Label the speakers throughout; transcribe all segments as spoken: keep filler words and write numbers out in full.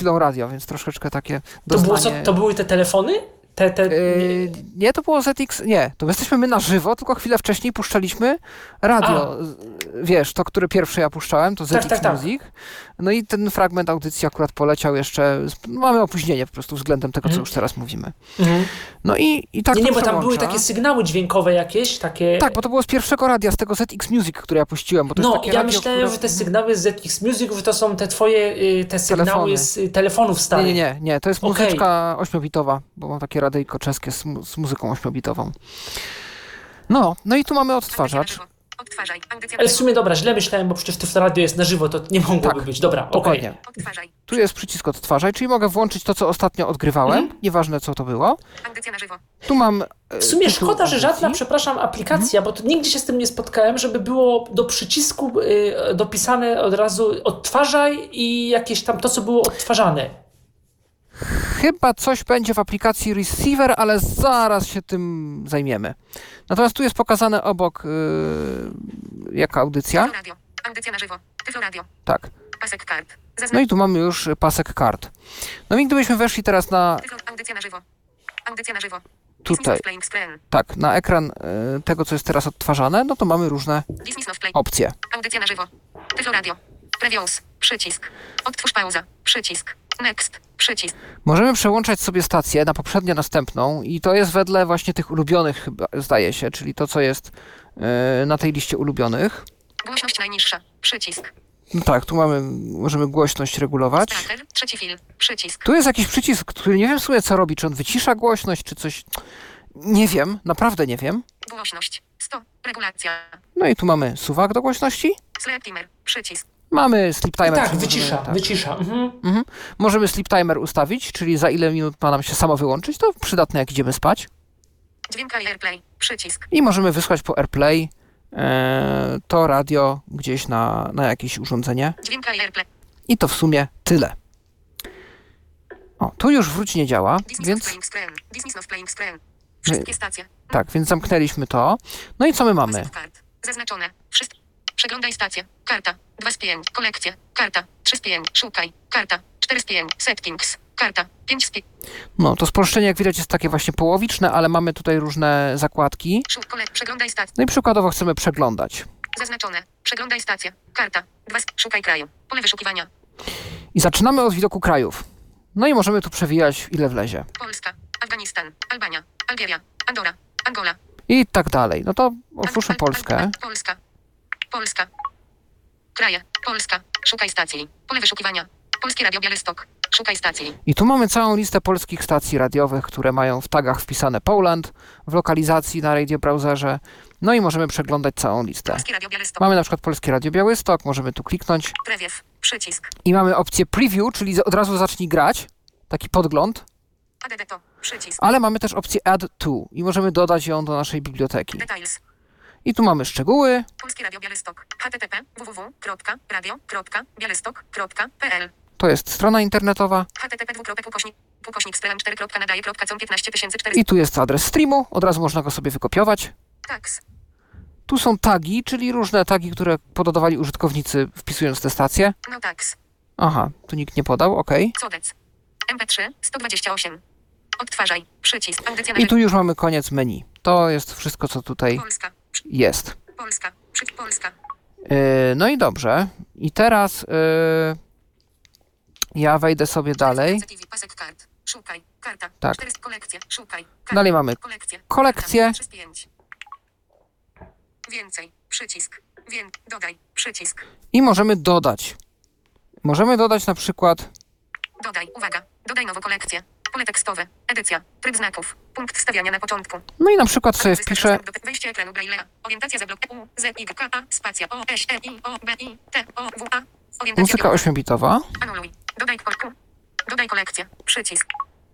Speaker 1: chwilą radio, więc troszeczkę takie
Speaker 2: To,
Speaker 1: doznanie...
Speaker 2: było co, to były te telefony? Te, te...
Speaker 1: Yy, nie, to było Z X, nie, to jesteśmy my na żywo, tylko chwilę wcześniej puszczaliśmy radio,
Speaker 2: A.
Speaker 1: wiesz, to, które pierwsze ja puszczałem, to Z X
Speaker 2: Tak, tak, tak.
Speaker 1: Music, no i ten fragment audycji akurat poleciał jeszcze, no, mamy opóźnienie po prostu względem tego, co
Speaker 2: Mhm.
Speaker 1: już teraz mówimy.
Speaker 2: Mhm.
Speaker 1: No i, i tak
Speaker 2: Nie,
Speaker 1: to
Speaker 2: nie, bo tam
Speaker 1: przełącza.
Speaker 2: były takie sygnały dźwiękowe jakieś, takie...
Speaker 1: Tak, bo to było z pierwszego radia, z tego Z X Music, które ja puściłem, bo to
Speaker 2: No,
Speaker 1: jest takie
Speaker 2: ja
Speaker 1: radio,
Speaker 2: myślałem,
Speaker 1: które...
Speaker 2: że te sygnały z Z X Music, że to są te twoje, y, te sygnały
Speaker 1: Telefony.
Speaker 2: z y, telefonów starych.
Speaker 1: Nie, nie, nie, nie, to jest
Speaker 2: Okej.
Speaker 1: muzyczka ośmiobitowa, bo mam takie radyjko czeskie z, mu- z muzyką ośmiobitową. No, no i tu mamy odtwarzacz.
Speaker 3: Odtwarzaj. Audycja
Speaker 2: Ale w sumie dobra, źle myślałem, bo przecież to radio jest na żywo, to nie mogłoby
Speaker 1: Tak,
Speaker 2: być. Dobra, okej.
Speaker 1: Dokładnie.
Speaker 3: Odtwarzaj.
Speaker 1: Tu jest przycisk odtwarzaj, czyli mogę włączyć to, co ostatnio odgrywałem,
Speaker 2: Mhm.
Speaker 1: nieważne co to było.
Speaker 3: Audycja na żywo.
Speaker 1: Tu mam e,
Speaker 2: W sumie
Speaker 1: tytuł
Speaker 2: szkoda, że żadna,
Speaker 1: audycji.
Speaker 2: przepraszam, aplikacja, bo to nigdzie się z tym nie spotkałem, żeby było do przycisku y, dopisane od razu odtwarzaj i jakieś tam to, co było odtwarzane.
Speaker 1: Chyba coś będzie w aplikacji Receiver, ale zaraz się tym zajmiemy. Natomiast tu jest pokazane obok yy, jaka audycja.
Speaker 3: Tyflo radio. Audycja na żywo. Tyflo radio.
Speaker 1: Tak.
Speaker 3: Pasek kart.
Speaker 1: No
Speaker 3: Zaznacz.
Speaker 1: i tu mamy już pasek kart. No i gdybyśmy weszli teraz na
Speaker 3: Tyflo. Audycja na żywo. Audycja na żywo.
Speaker 1: tutaj,
Speaker 3: Dismiss playing screen.
Speaker 1: tak, na ekran y, tego, co jest teraz odtwarzane, no to mamy różne
Speaker 3: Dismiss of play.
Speaker 1: opcje.
Speaker 3: Audycja na żywo. Tyflo radio. Previews. Przycisk. Odtwórz pauza. Przycisk. Next. Przycisk.
Speaker 1: Możemy przełączać sobie stację na poprzednią, następną i to jest wedle właśnie tych ulubionych chyba, zdaje się, czyli to, co jest y, na tej liście ulubionych.
Speaker 3: Głośność najniższa. Przycisk.
Speaker 1: No tak, tu mamy, możemy głośność regulować.
Speaker 3: Starter. Trzeci film. Przycisk.
Speaker 1: Tu jest jakiś przycisk, który nie wiem w sumie co robi, czy on wycisza głośność, czy coś. Nie wiem, naprawdę nie wiem.
Speaker 3: Głośność. sto. Regulacja.
Speaker 1: No i tu mamy suwak do głośności.
Speaker 3: Sleep timer. Przycisk.
Speaker 1: Mamy sleep timer.
Speaker 2: Tak,
Speaker 1: czyli
Speaker 2: wycisza,
Speaker 1: możemy, tak.
Speaker 2: wycisza. Mhm.
Speaker 1: Mhm. Możemy sleep timer ustawić, czyli za ile minut ma nam się samo wyłączyć, to przydatne jak idziemy spać.
Speaker 3: Dźwięka i AirPlay. Przycisk.
Speaker 1: I możemy wysłać po AirPlay e, to radio gdzieś na, na jakieś urządzenie.
Speaker 3: Dźwięka i AirPlay.
Speaker 1: I to w sumie tyle. O, tu już wróć nie działa,
Speaker 3: Dismiss
Speaker 1: więc
Speaker 3: of playing screen. Dismiss of playing screen. Wszystkie stacje.
Speaker 1: tak, więc zamknęliśmy to. No i co my mamy?
Speaker 3: Pasek kart. Zaznaczone. Wszystkie. Przeglądaj stację. Karta. dwa z pięć. Kolekcje. Karta. trzy z pięć. Szukaj. Karta. cztery z pięć. Settings. Karta. pięć z pięć.
Speaker 1: No, to spolszczenie, jak widać, jest takie właśnie połowiczne, ale mamy tutaj różne zakładki.
Speaker 3: Szuk. Kole. Przeglądaj stację.
Speaker 1: No i przykładowo chcemy przeglądać.
Speaker 3: Zaznaczone. Przeglądaj stację. Karta. dwa z... Szukaj kraju. Pole wyszukiwania.
Speaker 1: I zaczynamy od widoku krajów. No i możemy tu przewijać, ile wlezie.
Speaker 3: Polska. Afganistan. Albania. Algieria. Andora. Angola.
Speaker 1: I tak dalej. No to
Speaker 3: Al-
Speaker 1: otwórzmy
Speaker 3: Al-
Speaker 1: Polskę.
Speaker 3: Al- Polska. Polska. Kraje. Polska. Szukaj stacji. Pole wyszukiwania. Polskie Radio Białystok. Szukaj stacji.
Speaker 1: I tu mamy całą listę polskich stacji radiowych, które mają w tagach wpisane Poland, w lokalizacji na radio browserze. No i możemy przeglądać całą listę.
Speaker 3: Polskie Radio Białystok.
Speaker 1: Mamy na przykład Polskie Radio Białystok, możemy tu kliknąć
Speaker 3: Prewiew. Przycisk.
Speaker 1: i mamy opcję preview, czyli od razu zacznij grać, taki podgląd,
Speaker 3: A D D to. Przycisk.
Speaker 1: ale mamy też opcję add to i możemy dodać ją do naszej biblioteki.
Speaker 3: Details.
Speaker 1: I tu mamy szczegóły,
Speaker 3: Polskie Radio Białystok. H T T P. www kropka radio kropka białystok kropka p l.
Speaker 1: to jest strona internetowa
Speaker 3: H T T P dwukropek ukośnik ukośnik spram cztery kropka nadaje kropka com piętnaście tysięcy czterysta.
Speaker 1: i tu jest adres streamu, od razu można go sobie wykopiować.
Speaker 3: Tax.
Speaker 1: Tu są tagi, czyli różne tagi, które pododawali użytkownicy wpisując te stacje.
Speaker 3: No tax.
Speaker 1: Aha, tu nikt nie podał, ok.
Speaker 3: Codec. M P trzy. sto dwadzieścia osiem. Odtwarzaj. Przycisk. Audycja na
Speaker 1: I tu już mamy koniec menu. To jest wszystko, co tutaj
Speaker 3: Polska. Przy-
Speaker 1: jest.
Speaker 3: Polska. Przy- Polska.
Speaker 1: Yy, no i dobrze. I teraz yy, ja wejdę sobie dalej.
Speaker 3: T V. Pasek kart. Szukaj. Karta.
Speaker 1: Tak.
Speaker 3: cztery kolekcje. Szukaj. Karta.
Speaker 1: Dalej mamy
Speaker 3: Kolekcje.
Speaker 1: kolekcje.
Speaker 3: Karta. trzy z pięć. Więcej. Przycisk. Wię. Dodaj. Przycisk.
Speaker 1: I możemy dodać. Możemy dodać na przykład
Speaker 3: Dodaj. Uwaga. Dodaj nową kolekcję. Pole tekstowe. Edycja. Tryb znaków. Punkt wstawiania na początku.
Speaker 1: no i na przykład sobie
Speaker 3: Wystarczy
Speaker 1: wpiszę
Speaker 3: znак do wejście ekranu Braille'a. Orientacja za blok U, Z, I, K, A, spacja, O, S, E, I, O, B, I, T, O, W, A. Orientacja
Speaker 1: muzyka
Speaker 3: biura.
Speaker 1: ośmiobitowa.
Speaker 3: Anuluj. Dodaj kolku. Dodaj kolekcję. Przycisk.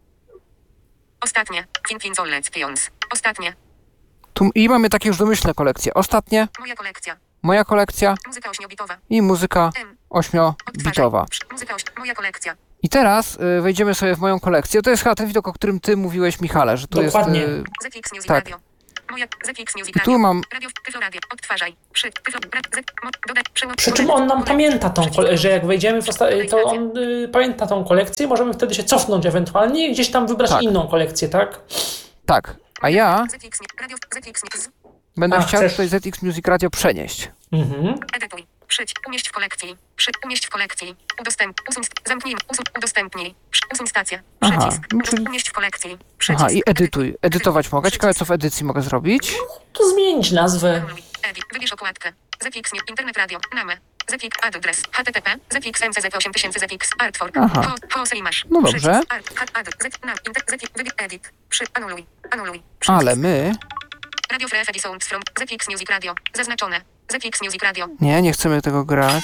Speaker 3: Ostatnie. Fin, fin, solec, pions. Ostatnie.
Speaker 1: Tu, I mamy takie już domyślne kolekcje. Ostatnie,
Speaker 3: Moja kolekcja.
Speaker 1: moja kolekcja
Speaker 3: Muzyka ośmiobitowa.
Speaker 1: i muzyka
Speaker 3: M.
Speaker 1: ośmiobitowa.
Speaker 3: Odtwarzaj. Muzyka oś... Moja kolekcja.
Speaker 1: I teraz y, wejdziemy sobie w moją kolekcję. To jest chyba ten widok, o którym ty mówiłeś, Michale, że to
Speaker 2: Dokładnie.
Speaker 1: jest... Y,
Speaker 3: Z X Music
Speaker 1: Tak.
Speaker 3: Radio. Moja ZX Music
Speaker 1: I tu
Speaker 3: Radio.
Speaker 1: mam...
Speaker 3: Radio Tyflo Radio. Odtwarzaj. Przy Tyflo Radio. Dodaj. Przełącz.
Speaker 2: Przy czym on nam pamięta tą, kole- że jak wejdziemy w osta- to on y, pamięta tą kolekcję i możemy wtedy się cofnąć ewentualnie i gdzieś tam wybrać
Speaker 1: Tak.
Speaker 2: inną kolekcję, tak?
Speaker 1: Tak, a ja
Speaker 3: ZX Radio. ZX Music.
Speaker 1: będę
Speaker 2: A,
Speaker 1: chciał
Speaker 2: chcesz-
Speaker 1: tutaj Z X Music Radio przenieść.
Speaker 2: Mhm.
Speaker 3: Edytuj. Przyć. Umieść w kolekcji. Przy. Umieść w kolekcji. Udostęp. Usuń. Zamknij. Usuń. Udostępnij. Przy. Usuń stację.
Speaker 1: Aha,
Speaker 3: Przycisk.
Speaker 1: no
Speaker 3: Udos-
Speaker 1: czyli-
Speaker 3: Umieść w kolekcji. Przycisk.
Speaker 1: Aha, i edytuj. Edytować mogę. Ciekawe,
Speaker 3: Przycisk.
Speaker 1: co w edycji mogę zrobić.
Speaker 2: To zmienić nazwę.
Speaker 3: Anuluj. Edit. Wybierz okładkę. Z X New. Internet Radio. Name. Z X adres. H T T P. Z X M C Z osiem tysięcy Z X Artwork.
Speaker 1: Aha.
Speaker 3: Po- Pose imaż.
Speaker 1: No dobrze.
Speaker 3: Przycisk. Art. Cut. Ad. Z. Nam. Inter. Z. Wybierz. Edit. Przy. Anuluj. Anuluj. Przycisk.
Speaker 1: Ale my...
Speaker 3: Radio Free F D Sounds from Z X Music Radio. Zaznaczone. Z X Music Radio.
Speaker 1: Nie, nie chcemy tego grać.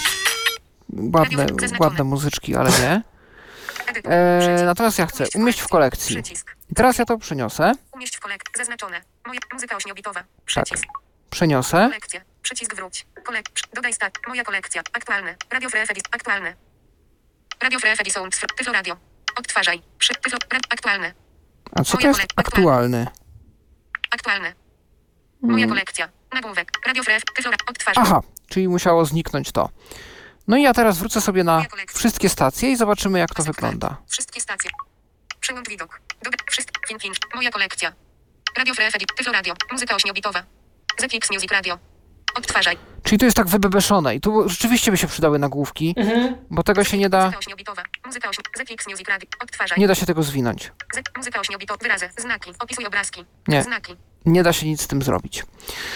Speaker 1: Ładne, ładne muzyczki, ale nie.
Speaker 3: Edytuj.
Speaker 1: E,
Speaker 3: Przycisk.
Speaker 1: natomiast ja chcę umieść w kolekcji.
Speaker 3: Przycisk.
Speaker 1: I teraz ja to przeniosę.
Speaker 3: Umieść w kolekcji. Zaznaczone. Moja muzyka ośmiobitowa. Przycisk.
Speaker 1: Przeniosę.
Speaker 3: Kolekcja. Przycisk wróć. Kolek. przy- Dodaj stat. Moja kolekcja. Aktualne. Radio Free F D. Aktualne. Radio Free F D Sounds from Tyflo Radio. Odtwarzaj. Przy. Tyflo. ra- Aktualne.
Speaker 1: A co to jest aktualny?
Speaker 3: Aktualne. Moja kolekcja. Nagłówek. Radio Free F. Tyflo. ra- Odtwarzaj.
Speaker 1: Aha, czyli musiało zniknąć to. No i ja teraz wrócę sobie na wszystkie stacje i zobaczymy, jak to wygląda.
Speaker 3: Wszystkie stacje. Przełącz widok. Dodaj. Wszystkie. Fin, fin. Moja kolekcja. Radio Free F D. Tyflo Radio. Muzyka ośmiobitowa. Z X Music Radio. Odtwarzaj.
Speaker 1: Czyli to jest tak wybebeszone i tu rzeczywiście by się przydały nagłówki,
Speaker 2: Mhm.
Speaker 1: bo tego się nie da,
Speaker 3: Muzyka ośmiobitowa. Muzyka ośmi... Z X Music Radio. Odtwarzaj.
Speaker 1: nie da się tego zwinąć.
Speaker 3: Z... Muzyka ośmiobitowa. Wyrazy. Znaki. Opisuj obrazki.
Speaker 1: Nie.
Speaker 3: Znaki.
Speaker 1: Nie da się nic z tym zrobić.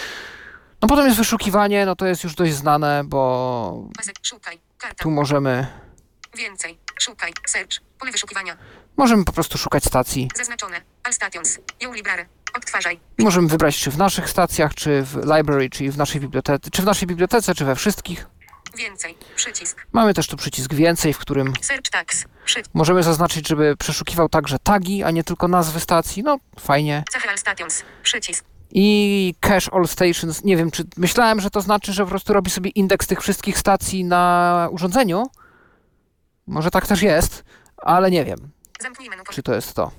Speaker 1: No potem jest wyszukiwanie, no to jest już dość znane, bo
Speaker 3: Pasek. Szukaj. Karta.
Speaker 1: tu możemy,
Speaker 3: Więcej. Szukaj. Search. Pole wyszukiwania.
Speaker 1: możemy po prostu szukać stacji.
Speaker 3: Zaznaczone. All stations. You library. Odtwarzaj.
Speaker 1: I możemy wybrać, czy w naszych stacjach, czy w library, czyli w naszej bibliotece, czy w naszej bibliotece, czy we wszystkich.
Speaker 3: Więcej. Przycisk.
Speaker 1: Mamy też tu przycisk więcej, w którym
Speaker 3: Search tags. Przy...
Speaker 1: możemy zaznaczyć, żeby przeszukiwał także tagi, a nie tylko nazwy stacji. No, fajnie.
Speaker 3: Cechy all stations. Przycisk.
Speaker 1: I cache all stations, nie wiem, czy myślałem, że to znaczy, że po prostu robi sobie indeks tych wszystkich stacji na urządzeniu. Może tak też jest, ale nie wiem,
Speaker 3: Zamknij menu.
Speaker 1: czy to jest to.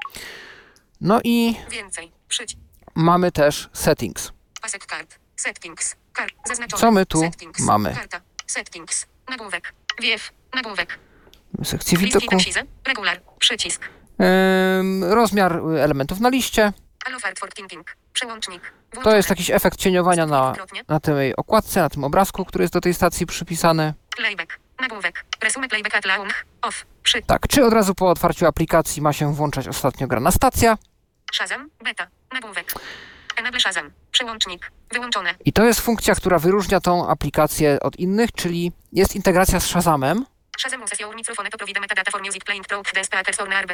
Speaker 1: No i
Speaker 3: Więcej. Przycisk.
Speaker 1: mamy też settings.
Speaker 3: Pasek kart. Settings. Kart. Zaznaczone.
Speaker 1: Co my tu
Speaker 3: Settings.
Speaker 1: mamy?
Speaker 3: Karta. Settings. Nagłówek. Wiew. Nagłówek.
Speaker 1: Sekcję
Speaker 3: Listki
Speaker 1: widoku.
Speaker 3: taksizy. Regular. Przycisk.
Speaker 1: Ym, rozmiar elementów na liście.
Speaker 3: Allow artwork tinting. Przełącznik.
Speaker 1: To
Speaker 3: Włączone.
Speaker 1: jest jakiś efekt cieniowania na,
Speaker 3: Dwukrotnie.
Speaker 1: na tej okładce, na tym obrazku, który jest do tej stacji przypisany.
Speaker 3: Playback. Nagłówek. Resume playback at launch. Off. Przy.
Speaker 1: Tak, czy od razu po otwarciu aplikacji ma się włączać ostatnio grana stacja.
Speaker 3: Shazam. Beta. Nagłówek. Enable Shazam. Przełącznik. Wyłączone.
Speaker 1: I to jest funkcja, która wyróżnia tą aplikację od innych, czyli jest integracja z Shazamem.
Speaker 3: Shazam uses your microphone to provide metadata for music playing through the speakers or nerve.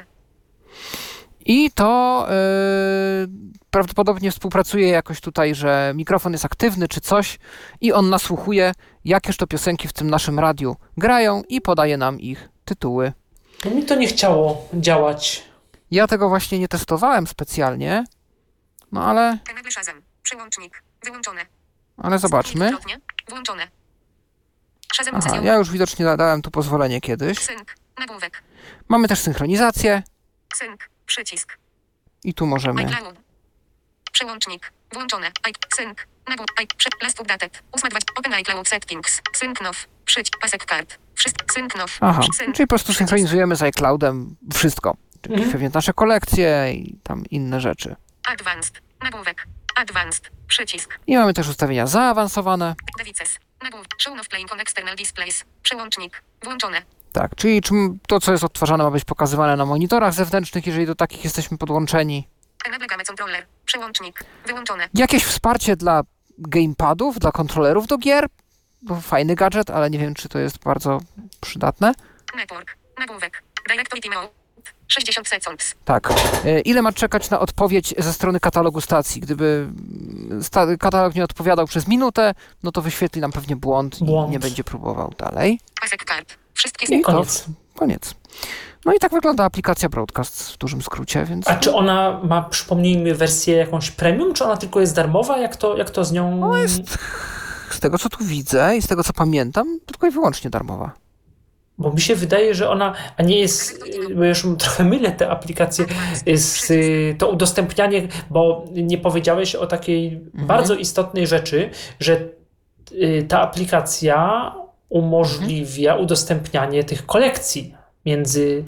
Speaker 1: I to yy, prawdopodobnie współpracuje jakoś tutaj, że mikrofon jest aktywny czy coś i on nasłuchuje, jakież to piosenki w tym naszym radiu grają i podaje nam ich tytuły.
Speaker 2: No mi to nie chciało działać.
Speaker 1: Ja tego właśnie nie testowałem specjalnie, no ale,
Speaker 3: Enable Shazam. Przełącznik. Wyłączone.
Speaker 1: ale zobaczmy.
Speaker 3: Dwukrotnie. Włączone. Shazam uses
Speaker 1: Aha,
Speaker 3: your...
Speaker 1: ja już widocznie da- dałem tu pozwolenie kiedyś.
Speaker 3: Sync. Nagłówek.
Speaker 1: Mamy też synchronizację
Speaker 3: Sync. Przycisk.
Speaker 1: i tu możemy...
Speaker 3: iCloud. Przełącznik. Włączone. I sync. Nagłówek. I prze... Last updated. Ósma dwa. Open iCloud settings. Sync now. Przycisk. Pasek kart. Wszystko. Sync now.
Speaker 1: Aha,
Speaker 3: Sync.
Speaker 1: czyli po prostu
Speaker 3: Przycisk.
Speaker 1: synchronizujemy z iCloudem wszystko. Czyli
Speaker 2: Mhm.
Speaker 1: pewnie nasze kolekcje i tam inne rzeczy.
Speaker 3: Advanced. Nagłówek. Advanced. Przycisk.
Speaker 1: I mamy też ustawienia zaawansowane.
Speaker 3: Devices. Nagłówek. Show of playing on external displays. Przełącznik. Włączone.
Speaker 1: Tak, czyli czym to, co jest odtwarzane, ma być pokazywane na monitorach zewnętrznych, jeżeli do takich jesteśmy podłączeni.
Speaker 3: Enable game controller. Przełącznik. Wyłączone.
Speaker 1: Jakieś wsparcie dla gamepadów, dla kontrolerów do gier. To fajny gadżet, ale nie wiem, czy to jest bardzo przydatne.
Speaker 3: Network. Nagłówek. Directory mode. sześćdziesiąt sekund.
Speaker 1: Tak. E, Ile ma czekać na odpowiedź ze strony katalogu stacji? Gdyby sta- katalog nie odpowiadał przez minutę, no to wyświetli nam pewnie błąd,
Speaker 2: Błąd.
Speaker 1: i nie będzie próbował dalej.
Speaker 3: Pasek kart. Wszystkie
Speaker 1: I to
Speaker 2: Koniec.
Speaker 1: koniec. No i tak wygląda aplikacja Broadcast w dużym skrócie, więc...
Speaker 2: A czy ona ma, przypomnijmy, wersję jakąś premium, czy ona tylko jest darmowa? Jak to, jak to z nią...
Speaker 1: No jest, z tego co tu widzę i z tego co pamiętam, to tylko i wyłącznie darmowa.
Speaker 2: Bo mi się wydaje, że ona, a nie jest, bo już trochę mylę te aplikacje, z to udostępnianie, bo nie powiedziałeś o takiej mhm. bardzo istotnej rzeczy, że ta aplikacja umożliwia mhm. udostępnianie tych kolekcji między...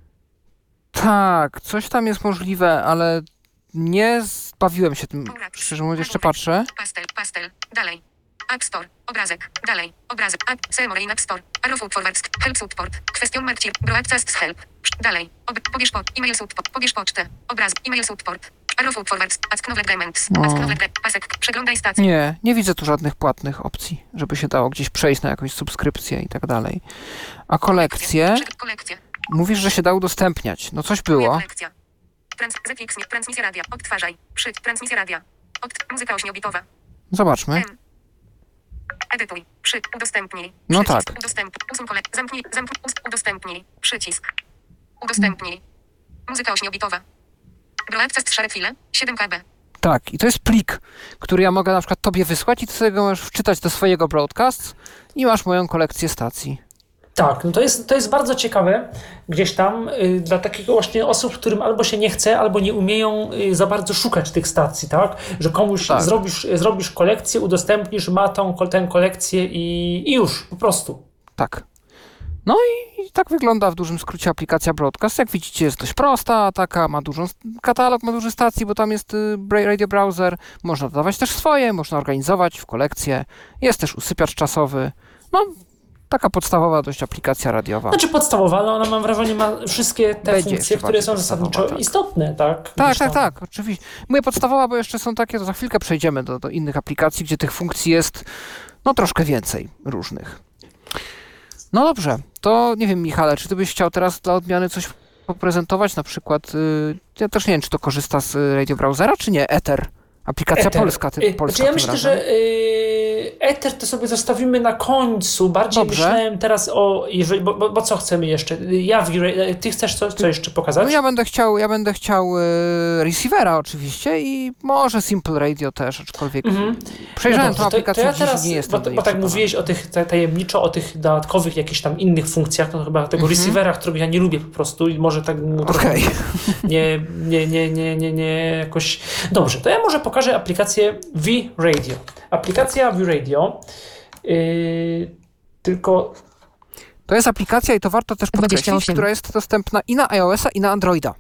Speaker 1: Tak, coś tam jest możliwe, ale nie zbawiłem się tym. Szczerze mówiąc, jeszcze patrzę.
Speaker 3: Pastel, pastel, dalej. App Store, obrazek, dalej, obrazek, app, Selmore in App Store, arrow forwards, help support, question mark, bro access help, dalej, ob, pobierz pod, e-mail support, pobierz pocztę, obraz, e-mail support, arrow forwards, ask novel agreements, ask novel pasek, przeglądaj stację.
Speaker 1: Nie, nie widzę tu żadnych płatnych opcji, żeby się dało gdzieś przejść na jakąś subskrypcję i tak dalej. A kolekcje,
Speaker 3: kolekcje.
Speaker 1: Mówisz, że się da udostępniać, no coś było.
Speaker 3: Kolekcja. Trans, zfix, transmisja radia, odtwarzaj, przy, transmisja radia, Od, muzyka ośmiobitowa.
Speaker 1: Zobaczmy.
Speaker 3: M. Edytuj. Przy. Udostępnij.
Speaker 1: No
Speaker 3: Przycisk.
Speaker 1: tak.
Speaker 3: Udostęp. Usuń kole. Zamknij. Zamknij. Ust. Udostępnij. Przycisk. Udostępnij. Muzyka ośmiobitowa. Broadcast share file. siedem kilobytów.
Speaker 1: Tak, i to jest plik, który ja mogę na przykład tobie wysłać i ty sobie go możesz wczytać do swojego broadcast i masz moją kolekcję stacji.
Speaker 2: Tak, no to jest, to jest bardzo ciekawe gdzieś tam y, dla takiego właśnie osób, którym albo się nie chce, albo nie umieją y, za bardzo szukać tych stacji, tak? Że komuś
Speaker 1: tak.
Speaker 2: zrobisz, zrobisz kolekcję, udostępnisz, ma tą tę kolekcję i, i już, po prostu.
Speaker 1: Tak. No i, i tak wygląda w dużym skrócie aplikacja Broadcast. Jak widzicie, jest dość prosta, taka ma dużą katalog, ma dużo stacji, bo tam jest y, Radio Browser. Można dodawać też swoje, można organizować w kolekcję. Jest też usypiacz czasowy. No, taka podstawowa dość aplikacja radiowa.
Speaker 2: Znaczy podstawowa, ale ona, mam wrażenie, ma wszystkie te
Speaker 1: Będzie
Speaker 2: funkcje, które są zasadniczo
Speaker 1: tak.
Speaker 2: istotne, tak?
Speaker 1: Tak, tak, tak, oczywiście. Mówię podstawowa, bo jeszcze są takie, to za chwilkę przejdziemy do, do innych aplikacji, gdzie tych funkcji jest no troszkę więcej różnych. No dobrze, to nie wiem, Michale, czy ty byś chciał teraz dla odmiany coś poprezentować, na przykład, yy, ja też nie wiem, czy to korzysta z Radio Browsera, czy nie, Ether, aplikacja
Speaker 2: Ether.
Speaker 1: polska. Ty, polska
Speaker 2: znaczy ja myślę,
Speaker 1: razem.
Speaker 2: że yy, Ether to sobie zostawimy na końcu, bardziej
Speaker 1: Dobrze.
Speaker 2: myślałem teraz o, jeżeli, bo, bo, bo co chcemy jeszcze? Ja, ty chcesz co, co jeszcze pokazać?
Speaker 1: No ja będę chciał, ja będę chciał yy, receivera oczywiście i może Simple Radio też, aczkolwiek
Speaker 2: Mhm.
Speaker 1: przejrzałem
Speaker 2: No
Speaker 1: tą
Speaker 2: dobrze,
Speaker 1: aplikację,
Speaker 2: to, to ja
Speaker 1: dziś
Speaker 2: teraz,
Speaker 1: nie jestem
Speaker 2: bo,
Speaker 1: do niej
Speaker 2: bo tak
Speaker 1: przekonany.
Speaker 2: mówiłeś o tych tajemniczo, o tych dodatkowych jakichś tam innych funkcjach, to chyba tego
Speaker 1: Mhm.
Speaker 2: receivera, którego ja nie lubię po prostu i może tak mu trochę
Speaker 1: Okej.
Speaker 2: nie, nie, nie, nie, nie, nie jakoś... Dobrze, to ja może pokażę aplikację V-Radio. Aplikacja V-Radio, yy, tylko...
Speaker 1: To jest aplikacja i to warto też podkreślić,
Speaker 3: dwadzieścia osiem.
Speaker 1: która jest dostępna i na iOS-a, i na Androida.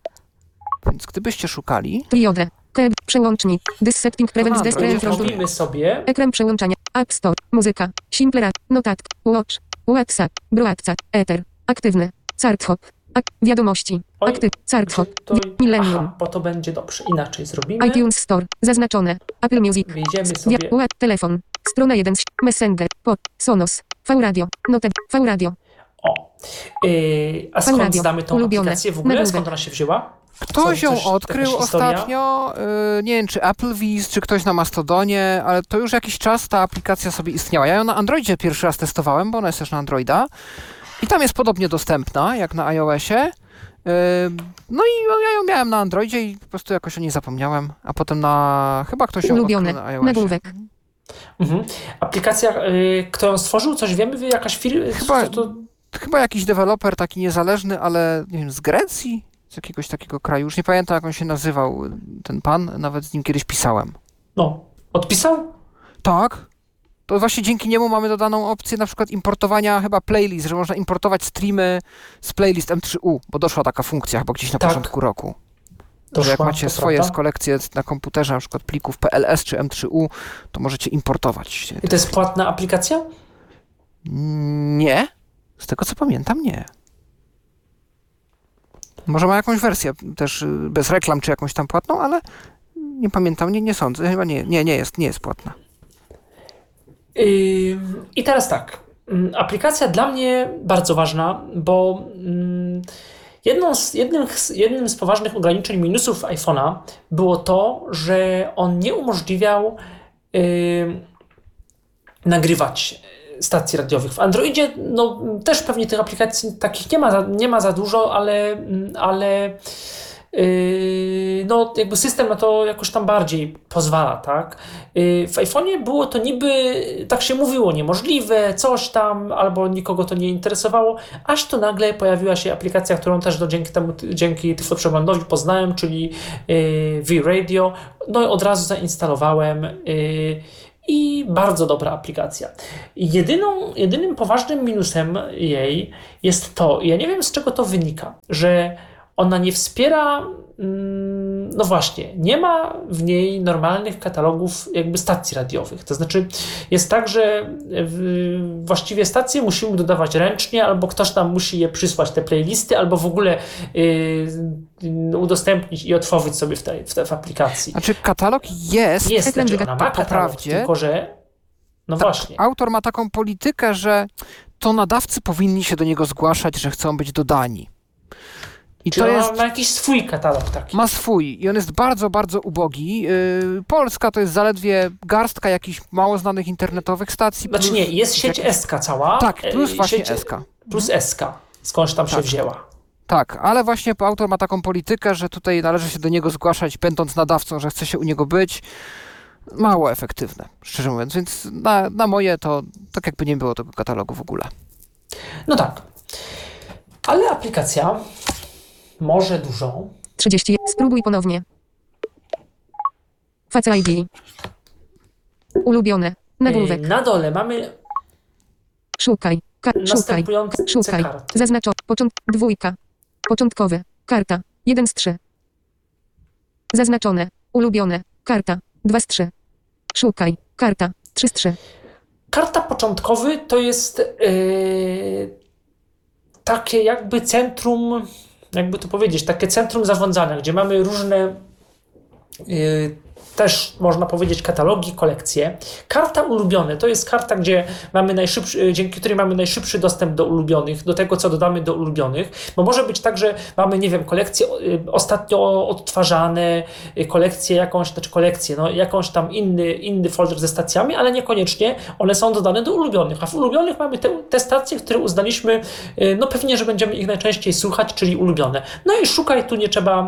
Speaker 1: Więc gdybyście szukali...
Speaker 3: Triode. Tab. Przełącznik. Dissetting prevents
Speaker 1: Android
Speaker 3: destroy
Speaker 1: jest
Speaker 3: from
Speaker 2: Robimy sobie...
Speaker 3: Ekran przełączania. App Store. Muzyka. Simple Radio. Notatki. Watch. WhatsApp. Broadcast. Ether. Aktywny. Charthop. Ak- wiadomości.
Speaker 2: Oj,
Speaker 3: Aktyw. Charthop.
Speaker 2: To,
Speaker 3: Millennium.
Speaker 2: aha, bo to będzie dobrze. Inaczej zrobimy.
Speaker 3: iTunes Store. Zaznaczone. Apple Music.
Speaker 2: Wyjdziemy sobie...
Speaker 3: Dia- Web. Telefon. Strona jeden. Messenger. Pod. Sonos. V-Radio. Note. V-Radio.
Speaker 2: O. Yy, a skąd
Speaker 3: Radio.
Speaker 2: znamy tą
Speaker 3: Ulubione.
Speaker 2: aplikację w ogóle?
Speaker 3: Nagłówek.
Speaker 2: Skąd ona się wzięła?
Speaker 1: Ktoś
Speaker 2: Co-
Speaker 1: ją
Speaker 2: coś-
Speaker 1: odkrył
Speaker 2: jakaś historia?
Speaker 1: ostatnio, yy, nie wiem czy Applebee's, czy ktoś na Mastodonie, ale to już jakiś czas ta aplikacja sobie istniała. Ja ją na Androidzie pierwszy raz testowałem, bo ona jest też na Androida i tam jest podobnie dostępna jak na iOSie. Yy, no i ja ją miałem na Androidzie i po prostu jakoś o niej zapomniałem, a potem na... chyba ktoś ją
Speaker 3: Ulubione.
Speaker 1: odkrył na iOSie.
Speaker 3: Nagłówek.
Speaker 2: Mhm. Aplikacja, y, kto ją stworzył? Coś wiemy? Wy Jakaś firma?
Speaker 1: Chyba-
Speaker 2: To, to...
Speaker 1: Chyba jakiś deweloper taki niezależny, ale nie wiem, z Grecji? Z jakiegoś takiego kraju. Już nie pamiętam, jak on się nazywał, ten pan. Nawet z nim kiedyś pisałem.
Speaker 2: No, odpisał?
Speaker 1: Tak. To właśnie dzięki niemu mamy dodaną opcję na przykład importowania chyba playlist, że można importować streamy z playlist M trzy U, bo doszła taka funkcja chyba gdzieś na
Speaker 2: Tak.
Speaker 1: początku roku.
Speaker 2: Doszła,
Speaker 1: że jak macie
Speaker 2: to
Speaker 1: swoje
Speaker 2: prawda.
Speaker 1: kolekcje na komputerze, na przykład plików P L S czy M trzy U, to możecie importować.
Speaker 2: I to jest płatna aplikacja?
Speaker 1: Nie. Z tego co pamiętam, nie. Może ma jakąś wersję też y, bez reklam, czy jakąś tam płatną, ale nie pamiętam, nie, nie sądzę. Chyba nie, nie, nie jest, nie jest płatna.
Speaker 2: Yy, I teraz tak. Ym, Aplikacja dla mnie bardzo ważna, bo ym, jedną z, jednym, z, jednym z poważnych ograniczeń minusów iPhone'a było to, że on nie umożliwiał yy, nagrywać stacji radiowych. W Androidzie no, też pewnie tych aplikacji takich nie ma za, nie ma za dużo, ale, ale Yy, no jakby system na to jakoś tam bardziej pozwala, tak? Yy, w iPhone'ie było to niby, tak się mówiło, niemożliwe, coś tam, albo nikogo to nie interesowało, aż tu nagle pojawiła się aplikacja, którą też do, dzięki temu, dzięki Tyflo Przeglądowi poznałem, czyli yy, V-Radio. No i od razu zainstalowałem yy, i bardzo dobra aplikacja. Jedyną, jedynym poważnym minusem jej jest to, ja nie wiem z czego to wynika, że ona nie wspiera, no właśnie, nie ma w niej normalnych katalogów jakby stacji radiowych. To znaczy jest tak, że właściwie stacje musimy dodawać ręcznie, albo ktoś nam musi je przysłać, te playlisty, albo w ogóle yy, udostępnić i otworzyć sobie w tej w, tej, w aplikacji.
Speaker 1: Znaczy katalog jest,
Speaker 2: Jest, znaczy ona ma
Speaker 1: po
Speaker 2: katalog,
Speaker 1: prawdzie,
Speaker 2: tylko że no
Speaker 1: tak,
Speaker 2: właśnie.
Speaker 1: autor ma taką politykę, że to nadawcy powinni się do niego zgłaszać, że chcą być dodani. I
Speaker 2: Czyli
Speaker 1: to
Speaker 2: ona
Speaker 1: jest,
Speaker 2: ma jakiś swój katalog taki.
Speaker 1: ma swój i on jest bardzo, bardzo ubogi. Yy, Polska to jest zaledwie garstka jakichś mało znanych internetowych stacji.
Speaker 2: Znaczy
Speaker 1: plus
Speaker 2: nie, jest sieć
Speaker 1: jakieś-
Speaker 2: S K cała.
Speaker 1: Tak, plus
Speaker 2: e,
Speaker 1: właśnie
Speaker 2: sieć,
Speaker 1: S K.
Speaker 2: Plus S K, skądś tam się
Speaker 1: Tak.
Speaker 2: wzięła.
Speaker 1: Tak, ale właśnie autor ma taką politykę, że tutaj należy się do niego zgłaszać, będąc nadawcą, że chce się u niego być. Mało efektywne, szczerze mówiąc, więc na, na moje to tak jakby nie było tego katalogu w ogóle.
Speaker 2: No tak. Ale aplikacja może dużo.
Speaker 4: trzydzieści. Spróbuj ponownie. Face I D. Ulubione. Nagłówek.
Speaker 2: E, Na dole mamy
Speaker 4: Szukaj. Ka- szukaj.
Speaker 2: następujące
Speaker 4: Szukaj.
Speaker 2: karty.
Speaker 4: Zaznaczo. Począt. Dwójka. Początkowe. Karta. jeden z trzech. Zaznaczone. Ulubione. Karta. dwa z trzech. Szukaj. Karta. trzy z trzech.
Speaker 2: Karta początkowy to jest e, takie jakby centrum, jakby to powiedzieć, takie centrum zarządzania, gdzie mamy różne e, też można powiedzieć katalogi, kolekcje. Karta ulubione to jest karta, gdzie mamy najszybszy, dzięki której mamy najszybszy dostęp do ulubionych, do tego, co dodamy do ulubionych, bo może być tak, że mamy, nie wiem, kolekcje y, ostatnio odtwarzane, y, kolekcje jakąś, znaczy kolekcję, no jakąś tam inny, inny folder ze stacjami, ale niekoniecznie one są dodane do ulubionych, a w ulubionych mamy te, te stacje, które uznaliśmy, y, no pewnie, że będziemy ich najczęściej słuchać, czyli ulubione. No i szukaj, tu nie trzeba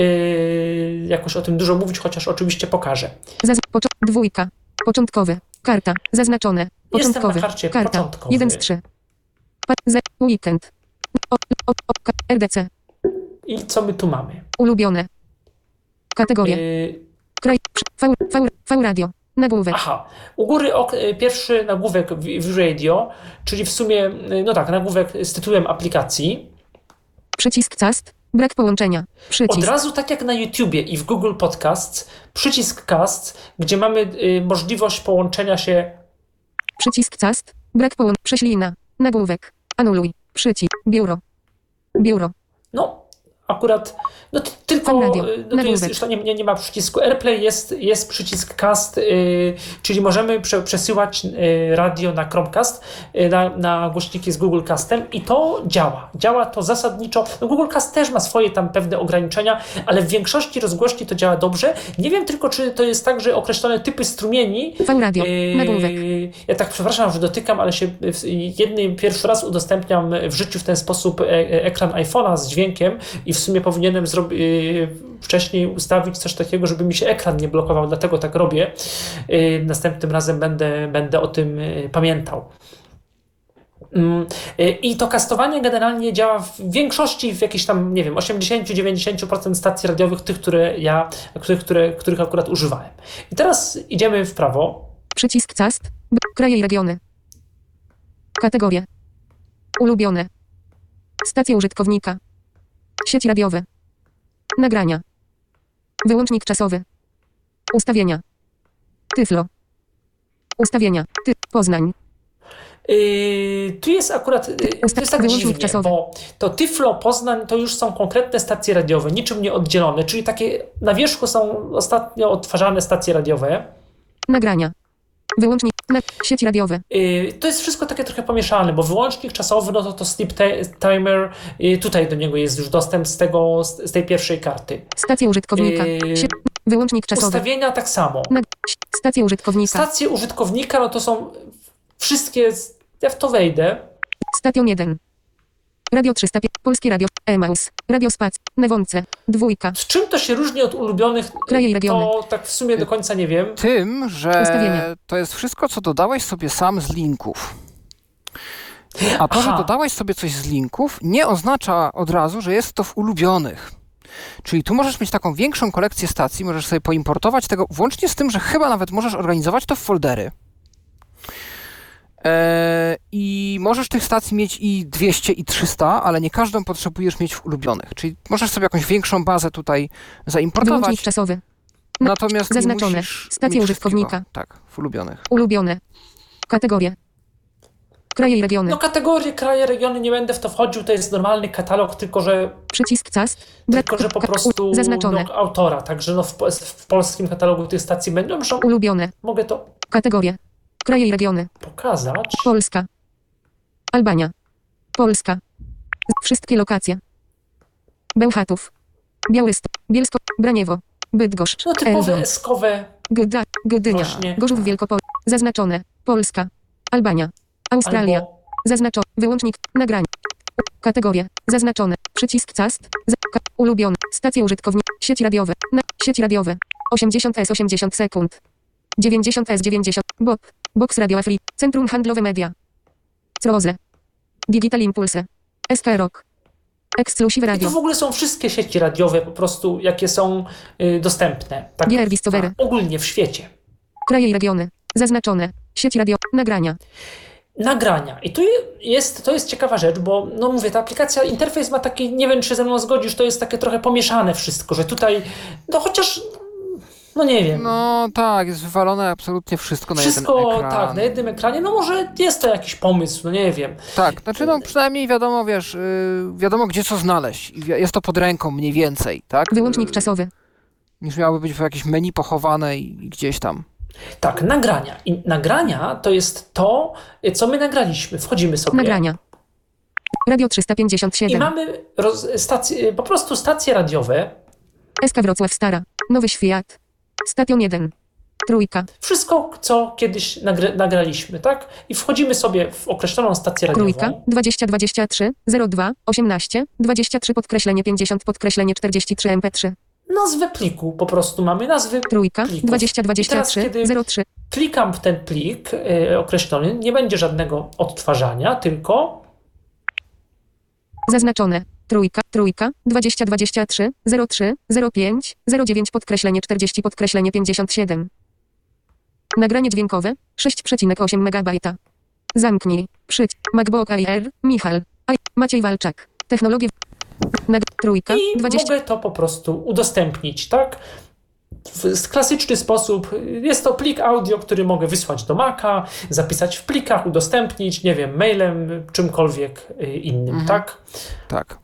Speaker 2: y, jakoś o tym dużo mówić, chociaż oczywiście pokażę.
Speaker 4: Zaz- poczo- dwójka. Początkowe. Karta. Zaznaczone.
Speaker 2: Jestem
Speaker 4: Początkowe.
Speaker 2: na karcie
Speaker 4: Karta.
Speaker 2: początkowy.
Speaker 4: jeden z trzech. Pa- z- weekend. O, o, o, ka- R D C.
Speaker 2: I co my tu mamy?
Speaker 4: Ulubione. Kategorie.
Speaker 2: Yy,
Speaker 4: Kraj. V, v, v radio. Nagłówek.
Speaker 2: aha, u góry ok, pierwszy nagłówek w, w radio, czyli w sumie, no tak, nagłówek z tytułem aplikacji.
Speaker 4: Przycisk cast. Brak połączenia.
Speaker 2: Od
Speaker 4: Przycisk.
Speaker 2: razu, tak jak na YouTubie i w Google Podcasts, przycisk cast, gdzie mamy y, możliwość połączenia się.
Speaker 4: Przycisk cast. Brak połączenia. Prześlina. Nagłówek. Anuluj. Przycisk. Biuro. Biuro.
Speaker 2: No, akurat, no t- tylko,
Speaker 4: Fan radio.
Speaker 2: y, no tu jest,
Speaker 4: Nagłówek.
Speaker 2: już to nie, nie, nie ma przycisku AirPlay, jest, jest przycisk cast, y, czyli możemy prze, przesyłać y, radio na Chromecast, y, na, na głośniki z Google Castem i to działa. Działa to zasadniczo. No Google Cast też ma swoje tam pewne ograniczenia, ale w większości rozgłośni to działa dobrze. Nie wiem tylko, czy to jest tak, że określone typy strumieni.
Speaker 4: V radio.
Speaker 2: Yy,
Speaker 4: Nagłówek.
Speaker 2: Ja tak przepraszam, że dotykam, ale się w- jedny pierwszy raz udostępniam w życiu w ten sposób e- e- ekran iPhone'a z dźwiękiem i w sumie powinienem zrobić wcześniej ustawić coś takiego, żeby mi się ekran nie blokował, dlatego tak robię. Yy, Następnym razem będę, będę o tym yy, pamiętał. Mm, yy, I to kastowanie generalnie działa w większości, w jakichś tam, nie wiem, osiemdziesiąt do dziewięćdziesięciu procent stacji radiowych, tych, które ja, których, które, których akurat używałem. I teraz idziemy w prawo.
Speaker 4: Przycisk cast. B- kraje i regiony. Kategorie. Ulubione. Stacje użytkownika. Sieci radiowe. Nagrania. Wyłącznik czasowy. Ustawienia. Tyflo. Ustawienia. Ty. Poznań.
Speaker 2: Yy, tu jest akurat, yy, to jest tak
Speaker 4: Wyłącznik
Speaker 2: dziwnie,
Speaker 4: czasowy.
Speaker 2: bo to Tyflo, Poznań to już są konkretne stacje radiowe, niczym nie oddzielone, czyli takie na wierzchu są ostatnio odtwarzane stacje radiowe.
Speaker 4: Nagrania. Wyłącznik. Na, sieci radiowe.
Speaker 2: Yy, to jest wszystko takie trochę pomieszane, bo wyłącznik czasowy, no to to sleep te- timer, yy, tutaj do niego jest już dostęp z tego, z, z tej pierwszej karty.
Speaker 4: Stacje użytkownika.
Speaker 2: Yy,
Speaker 4: Sie- wyłącznik czasowy.
Speaker 2: Ustawienia tak samo.
Speaker 4: Na, stacje użytkownika.
Speaker 2: Stacje użytkownika, no to są wszystkie, ja w to wejdę.
Speaker 4: Station jeden. Radio trzysta pięć. Polskie Radio. Emaus. Radio Spac. Newonce. Dwójka.
Speaker 2: Z czym to się różni od ulubionych?
Speaker 4: Kraje i regiony.
Speaker 2: To tak w sumie do końca nie wiem.
Speaker 1: Tym, że
Speaker 4: Ustawienia.
Speaker 1: to jest wszystko, co dodałeś sobie sam z linków. A to,
Speaker 2: Aha.
Speaker 1: że dodałeś sobie coś z linków, nie oznacza od razu, że jest to w ulubionych. Czyli tu możesz mieć taką większą kolekcję stacji, możesz sobie poimportować tego, włącznie z tym, że chyba nawet możesz organizować to w foldery. Eee, I możesz tych stacji mieć i dwieście, i trzysta, ale nie każdą potrzebujesz mieć w ulubionych. Czyli możesz sobie jakąś większą bazę tutaj
Speaker 4: Wyłącznik
Speaker 1: zaimportować,
Speaker 4: czasowy.
Speaker 1: natomiast
Speaker 4: Zaznaczone.
Speaker 1: nie musisz
Speaker 4: Stacje
Speaker 1: mieć
Speaker 4: użytkownika.
Speaker 1: wszystkiego. Tak, w ulubionych.
Speaker 4: Ulubione. Kategorie. Kraje i regiony.
Speaker 2: No kategorie, kraje, regiony, nie będę w to wchodził, to jest normalny katalog, tylko że,
Speaker 4: Przycisk cast. Brak.
Speaker 2: tylko, że po
Speaker 4: ka-
Speaker 2: prostu
Speaker 4: u- Zaznaczone.
Speaker 2: no, autora. Także no, w, po- w polskim katalogu tych stacji będą, że
Speaker 4: Ulubione.
Speaker 2: mogę to
Speaker 4: Kategorie. Kraje i regiony.
Speaker 2: pokazać.
Speaker 4: Polska. Albania. Polska. Wszystkie lokacje. Bełchatów. Białystok. Bielsko. Braniewo. Bydgoszcz.
Speaker 2: No typowe
Speaker 4: Elbląg.
Speaker 2: eskowe,
Speaker 4: Gda, Gdynia.
Speaker 2: Właśnie.
Speaker 4: Gorzów Wielkopol. Zaznaczone. Polska. Albania. Australia.
Speaker 2: albo
Speaker 4: Zaznaczone. Wyłącznik. Nagranie. Kategorie. Zaznaczone. Przycisk cast. Za, ka, ulubione. Stacje użytkownika. Sieci radiowe. Na, sieci radiowe. osiemdziesiąt S osiemdziesiąt sekund. dziewięćdziesiąt S dziewięćdziesiąt. Bob. Box Radio Afri. Centrum Handlowe Media. Croze. Digital Impulse. S K Rock. Exclusive
Speaker 2: I
Speaker 4: Radio.
Speaker 2: to w ogóle są wszystkie sieci radiowe po prostu, jakie są y, dostępne. Tak,
Speaker 4: G R Discovery.
Speaker 2: ogólnie w świecie.
Speaker 4: Kraje i regiony. Zaznaczone. Sieć radio. Nagrania.
Speaker 2: Nagrania. I tu jest, to jest ciekawa rzecz, bo no mówię, ta aplikacja, interfejs ma taki, nie wiem czy ze mną zgodzisz, to jest takie trochę pomieszane wszystko, że tutaj, no chociaż, no nie wiem.
Speaker 1: No tak, jest wywalone absolutnie wszystko na
Speaker 2: Wszystko
Speaker 1: jeden ekran.
Speaker 2: tak, na jednym ekranie, no może jest to jakiś pomysł, no nie wiem.
Speaker 1: Tak, znaczy no przynajmniej wiadomo, wiesz, yy, wiadomo gdzie co znaleźć. I wi- jest to pod ręką mniej więcej, tak?
Speaker 4: Wyłącznik
Speaker 1: Yy,
Speaker 4: czasowy.
Speaker 1: Niż miałoby być w jakieś menu pochowane i, i gdzieś tam.
Speaker 2: Tak, nagrania. I nagrania to jest to, co my nagraliśmy. Wchodzimy sobie.
Speaker 4: Nagrania. Radio trzysta pięćdziesiąt
Speaker 2: I
Speaker 4: siedem.
Speaker 2: mamy roz, stacje, po prostu stacje radiowe.
Speaker 4: S K Wrocław Stara. Nowy Świat. Stadion jeden. Trójka.
Speaker 2: Wszystko, co kiedyś nagry, nagraliśmy, tak? I wchodzimy sobie w określoną stację radiową.
Speaker 4: Trójka. dwadzieścia dwadzieścia trzy zero dwa osiemnaście dwadzieścia trzy podkreślenie pięćdziesiąt podkreślenie czterdzieści trzy M P trzy.
Speaker 2: Nazwę pliku, po prostu mamy nazwy
Speaker 4: Trójka.
Speaker 2: plików.
Speaker 4: dwadzieścia
Speaker 2: I
Speaker 4: dwadzieścia
Speaker 2: teraz,
Speaker 4: trzy
Speaker 2: kiedy
Speaker 4: zero trzy.
Speaker 2: klikam w ten plik y, określony, nie będzie żadnego odtwarzania, tylko
Speaker 4: Zaznaczone. Trójka. Trójka. dwadzieścia dwadzieścia trzy zero trzy zero pięć zero dziewięć podkreślenie czterdzieści podkreślenie pięćdziesiąt siedem. Nagranie dźwiękowe. sześć przecinek osiem megabajta. Zamknij. Przycisk. MacBook Air. Michal. A. Maciej Walczak. Technologie. Nag- trójka.
Speaker 2: i
Speaker 4: dwadzieścia.
Speaker 2: mogę to po prostu udostępnić, tak? W klasyczny sposób. Jest to plik audio, który mogę wysłać do Maca, zapisać w plikach, udostępnić, nie wiem, mailem, czymkolwiek y, innym,
Speaker 1: Mhm.
Speaker 2: tak?
Speaker 1: Tak.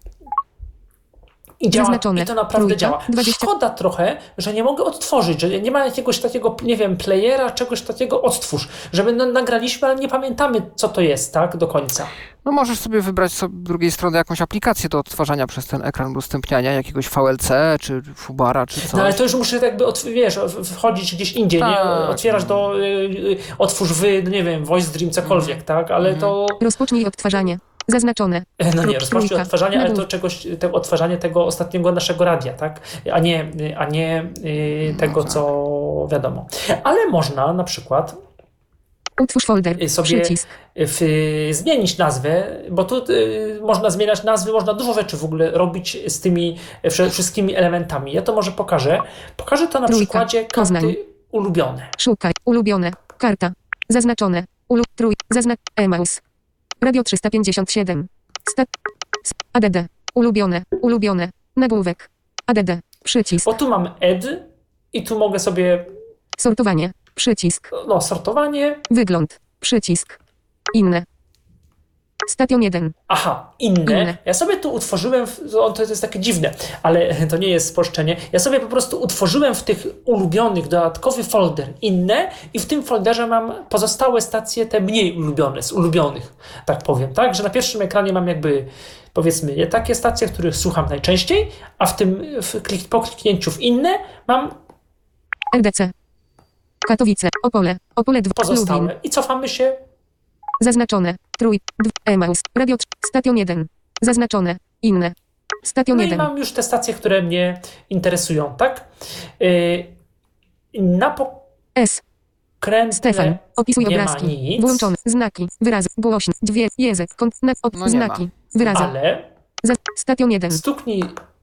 Speaker 2: I działa,
Speaker 4: Zaznaczone.
Speaker 2: i to naprawdę
Speaker 4: Trójka,
Speaker 2: działa.
Speaker 4: dwadzieścia.
Speaker 2: Szkoda trochę, że nie mogę odtworzyć, że nie ma jakiegoś takiego, nie wiem, playera, czegoś takiego, odtwórz. Żeby no, nagraliśmy, ale nie pamiętamy, co to jest, tak, do końca.
Speaker 1: No możesz sobie wybrać sobie z drugiej strony jakąś aplikację do odtwarzania przez ten ekran udostępniania, jakiegoś V L C, czy Fubara, czy coś.
Speaker 2: No ale to już muszę jakby, od, wiesz, w- wchodzić gdzieś indziej, nie?
Speaker 1: Tak.
Speaker 2: Otwierasz do, y, y, otwórz wy, no nie wiem, Voice Dream, cokolwiek, tak? Ale to,
Speaker 4: Rozpocznij odtwarzanie. Zaznaczone.
Speaker 2: no nie,
Speaker 4: Tró-
Speaker 2: rozpocznij
Speaker 4: trójka.
Speaker 2: odtwarzanie, ale to
Speaker 4: Nagłów.
Speaker 2: czegoś, te odtwarzanie tego ostatniego naszego radia, tak? A nie, a nie y, tego,
Speaker 1: tak.
Speaker 2: co wiadomo. Ale można na przykład
Speaker 4: Utwórz folder.
Speaker 2: Y, sobie-
Speaker 4: Przycisk.
Speaker 2: w, zmienić nazwę, bo tu y, można zmieniać nazwy, można dużo rzeczy w ogóle robić z tymi y, wsze- wszystkimi elementami. Ja to może pokażę. Pokażę to na
Speaker 4: Trójka.
Speaker 2: przykładzie
Speaker 4: Poznań.
Speaker 2: karty ulubione.
Speaker 4: Szukaj. Ulubione. Karta. Zaznaczone. Ulu. Trój. Zaznak. Emaus. Radio trzysta pięćdziesiąt siedem. Stat. S- A D D. Ulubione. Ulubione. Nagłówek. A D D. Przycisk.
Speaker 2: Bo tu mam add i tu mogę sobie,
Speaker 4: Sortowanie. Przycisk.
Speaker 2: no, sortowanie.
Speaker 4: Wygląd. Przycisk. Inne. Stadion jeden.
Speaker 2: Aha, inne.
Speaker 4: Inne.
Speaker 2: Ja sobie tu utworzyłem, w, to, to jest takie dziwne, ale to nie jest spolszczenie. Ja sobie po prostu utworzyłem w tych ulubionych dodatkowy folder inne i w tym folderze mam pozostałe stacje, te mniej ulubione, z ulubionych, tak powiem, tak? Że na pierwszym ekranie mam jakby, powiedzmy, takie stacje, których słucham najczęściej, a w tym, w klik, po kliknięciu w inne mam
Speaker 4: L D C. Katowice. Opole. Opole dwa. Lublin.
Speaker 2: pozostałe i cofamy się.
Speaker 4: Zaznaczone. Trój. dw- Emaus. Radio. trz- Stadion jeden. Zaznaczone. Inne. Stadion
Speaker 2: No i
Speaker 4: jeden.
Speaker 2: mam już te stacje, które mnie interesują, tak? Yy, na
Speaker 4: S.
Speaker 2: pokrętle
Speaker 4: Stefan. Opisuj
Speaker 2: nie ma
Speaker 4: obrazki.
Speaker 2: nic,
Speaker 4: Włączone. Znaki. Wyrazy. Głośny. Dźwięk. Język. Kont. Na, op,
Speaker 1: No nie
Speaker 4: znaki. Wyrazy.
Speaker 2: ale
Speaker 4: Za, stadion jeden.
Speaker 2: stuknij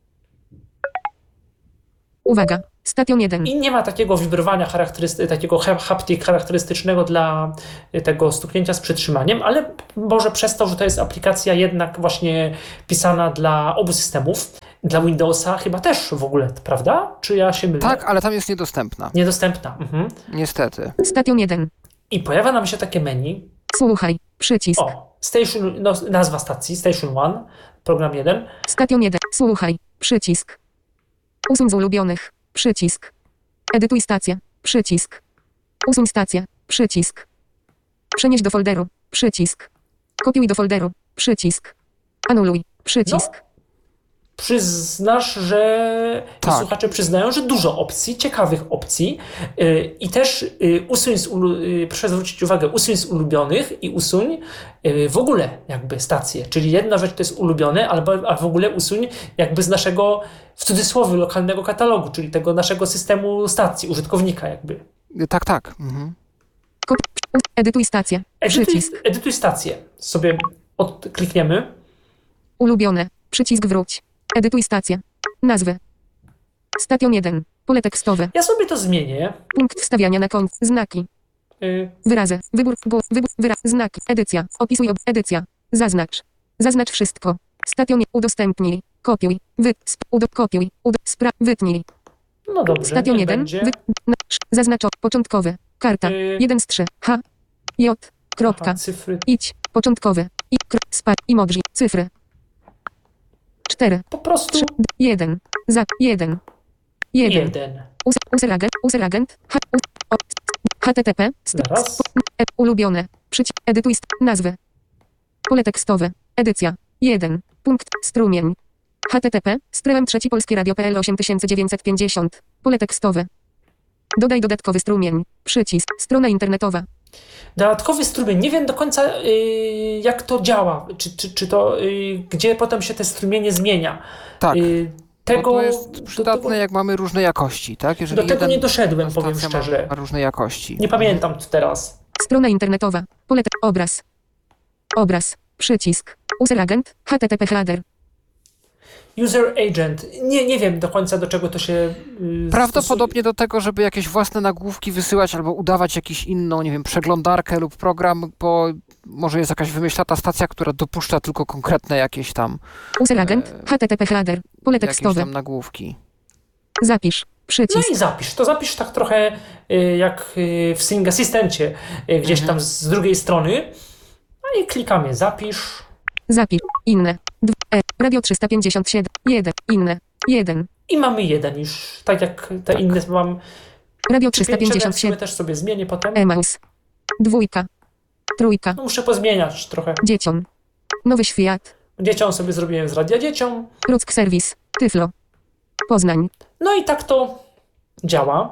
Speaker 4: Uwaga. Stadion jeden.
Speaker 2: i nie ma takiego wibrowania charakterysty- takiego ha- haptik charakterystycznego dla tego stuknięcia z przytrzymaniem, ale może przez to, że to jest aplikacja jednak właśnie pisana dla obu systemów, dla Windowsa chyba też w ogóle, prawda? Czy ja się mylę?
Speaker 1: Tak, ale tam jest niedostępna.
Speaker 2: Niedostępna. Mhm.
Speaker 1: Niestety.
Speaker 4: Stadion jeden.
Speaker 2: I pojawia nam się takie menu.
Speaker 4: Słuchaj. Przycisk.
Speaker 2: O, station, no, nazwa stacji, Station One, program jeden.
Speaker 4: Stadion jeden. Słuchaj. Przycisk. Usuń z ulubionych. Przycisk. Edytuj stację. Przycisk. Usuń stację. Przycisk. Przenieś do folderu. Przycisk. Kopiuj do folderu. Przycisk. Anuluj. Przycisk.
Speaker 2: Przyznasz, że
Speaker 1: Tak.
Speaker 2: słuchacze przyznają, że dużo opcji, ciekawych opcji yy, i też yy, usuń z ulu- yy, proszę zwrócić uwagę, usuń z ulubionych i usuń yy, w ogóle jakby stację, czyli jedna rzecz to jest ulubione, albo a w ogóle usuń jakby z naszego w cudzysłowie lokalnego katalogu, czyli tego naszego systemu stacji, użytkownika jakby.
Speaker 1: Tak, tak. Mhm.
Speaker 4: Kop. Edytuj stację.
Speaker 2: Edytuj,
Speaker 4: Przycisk.
Speaker 2: edytuj stację. Sobie odklikniemy.
Speaker 4: Ulubione. Przycisk wróć. Edytuj stację. Nazwy. Stadion jeden. Pole tekstowe.
Speaker 2: Ja sobie to zmienię.
Speaker 4: Punkt wstawiania na kąt. Znaki.
Speaker 2: Yy,
Speaker 4: Wyrazy. Wybór. Głos. Wybór. Wyraz. Znaki. Edycja. Opisuj. Ob. Edycja. Zaznacz. Zaznacz wszystko. Stadion. Udostępnij. Kopiuj. Wy. Sp. Udo. Kopiuj. Udo. Spra. Wytnij.
Speaker 2: no dobrze,
Speaker 4: Stadion
Speaker 2: niech
Speaker 4: jeden.
Speaker 2: będzie.
Speaker 4: Wy. Na. sz- Zaznaczo. Początkowy. Karta.
Speaker 2: Yy.
Speaker 4: jeden z trzy. H. J. Kropka.
Speaker 2: Aha, cyfry.
Speaker 4: Idź. Początkowy. I. Kro. Spa. Emoji. Cyfry. cztery.
Speaker 2: Po prostu
Speaker 4: trzy. jeden. Za. jeden. jeden.
Speaker 2: jeden.
Speaker 4: User, user agent, user agent, H, u, o, H T T P, st,
Speaker 2: Zaraz.
Speaker 4: sp, e, ulubione, przycisk, edytuj, st, nazwy, pole tekstowe, edycja, jeden, punkt, strumień, H T T P, stream trzeci Polskie Radio P L osiem tysięcy dziewięćset pięćdziesiąt, pole tekstowe, dodaj dodatkowy strumień, przycisk, strona internetowa,
Speaker 2: Dodatkowy strumień. Nie wiem do końca yy, jak to działa. Czy, czy, czy to, yy, gdzie potem się te strumienie zmienia.
Speaker 1: Tak.
Speaker 2: Yy,
Speaker 1: Bo
Speaker 2: tego,
Speaker 1: to jest
Speaker 2: do,
Speaker 1: przydatne,
Speaker 2: tego,
Speaker 1: jak mamy różne jakości, tak? Jeżeli
Speaker 2: do tego
Speaker 1: jeden
Speaker 2: nie doszedłem, powiem
Speaker 1: stacja ma-
Speaker 2: szczerze.
Speaker 1: ma różne jakości.
Speaker 2: Nie pamiętam to teraz.
Speaker 4: strona internetowa, pole te, obraz, obraz, przycisk, user agent, H T T P header,
Speaker 2: User agent. Nie, nie wiem do końca do czego to się yy,
Speaker 1: Prawdopodobnie do tego, żeby jakieś własne nagłówki wysyłać albo udawać jakąś inną, nie wiem, przeglądarkę lub program, bo może jest jakaś wymyślata stacja, która dopuszcza tylko konkretne jakieś tam,
Speaker 4: user agent, H T T P header, pole
Speaker 1: jakieś
Speaker 4: tekstowe,
Speaker 1: tam nagłówki.
Speaker 4: zapisz,
Speaker 2: No
Speaker 4: przycisk,
Speaker 2: i zapisz. To zapisz tak trochę yy, jak yy, w Sing Assistencie, yy, gdzieś
Speaker 1: Mhm.
Speaker 2: tam z drugiej strony. No i klikamy zapisz.
Speaker 4: zapisz, inne, dw, e, radio trzysta pięćdziesiąt siedem, jeden, inne, jeden,
Speaker 2: I mamy jeden już. Tak jak te inne mam.
Speaker 4: radio
Speaker 2: Czy
Speaker 4: trzysta pięćdziesiąt siedem,
Speaker 2: też sobie zmienię potem.
Speaker 4: Emaus, dwójka, trójka,
Speaker 2: No muszę pozmieniać trochę.
Speaker 4: dzieciom, Nowy Świat,
Speaker 2: Dzieciom sobie zrobiłem z radia dzieciom.
Speaker 4: Ruck Serwis, Tyflo, Poznań,
Speaker 2: No i tak to działa.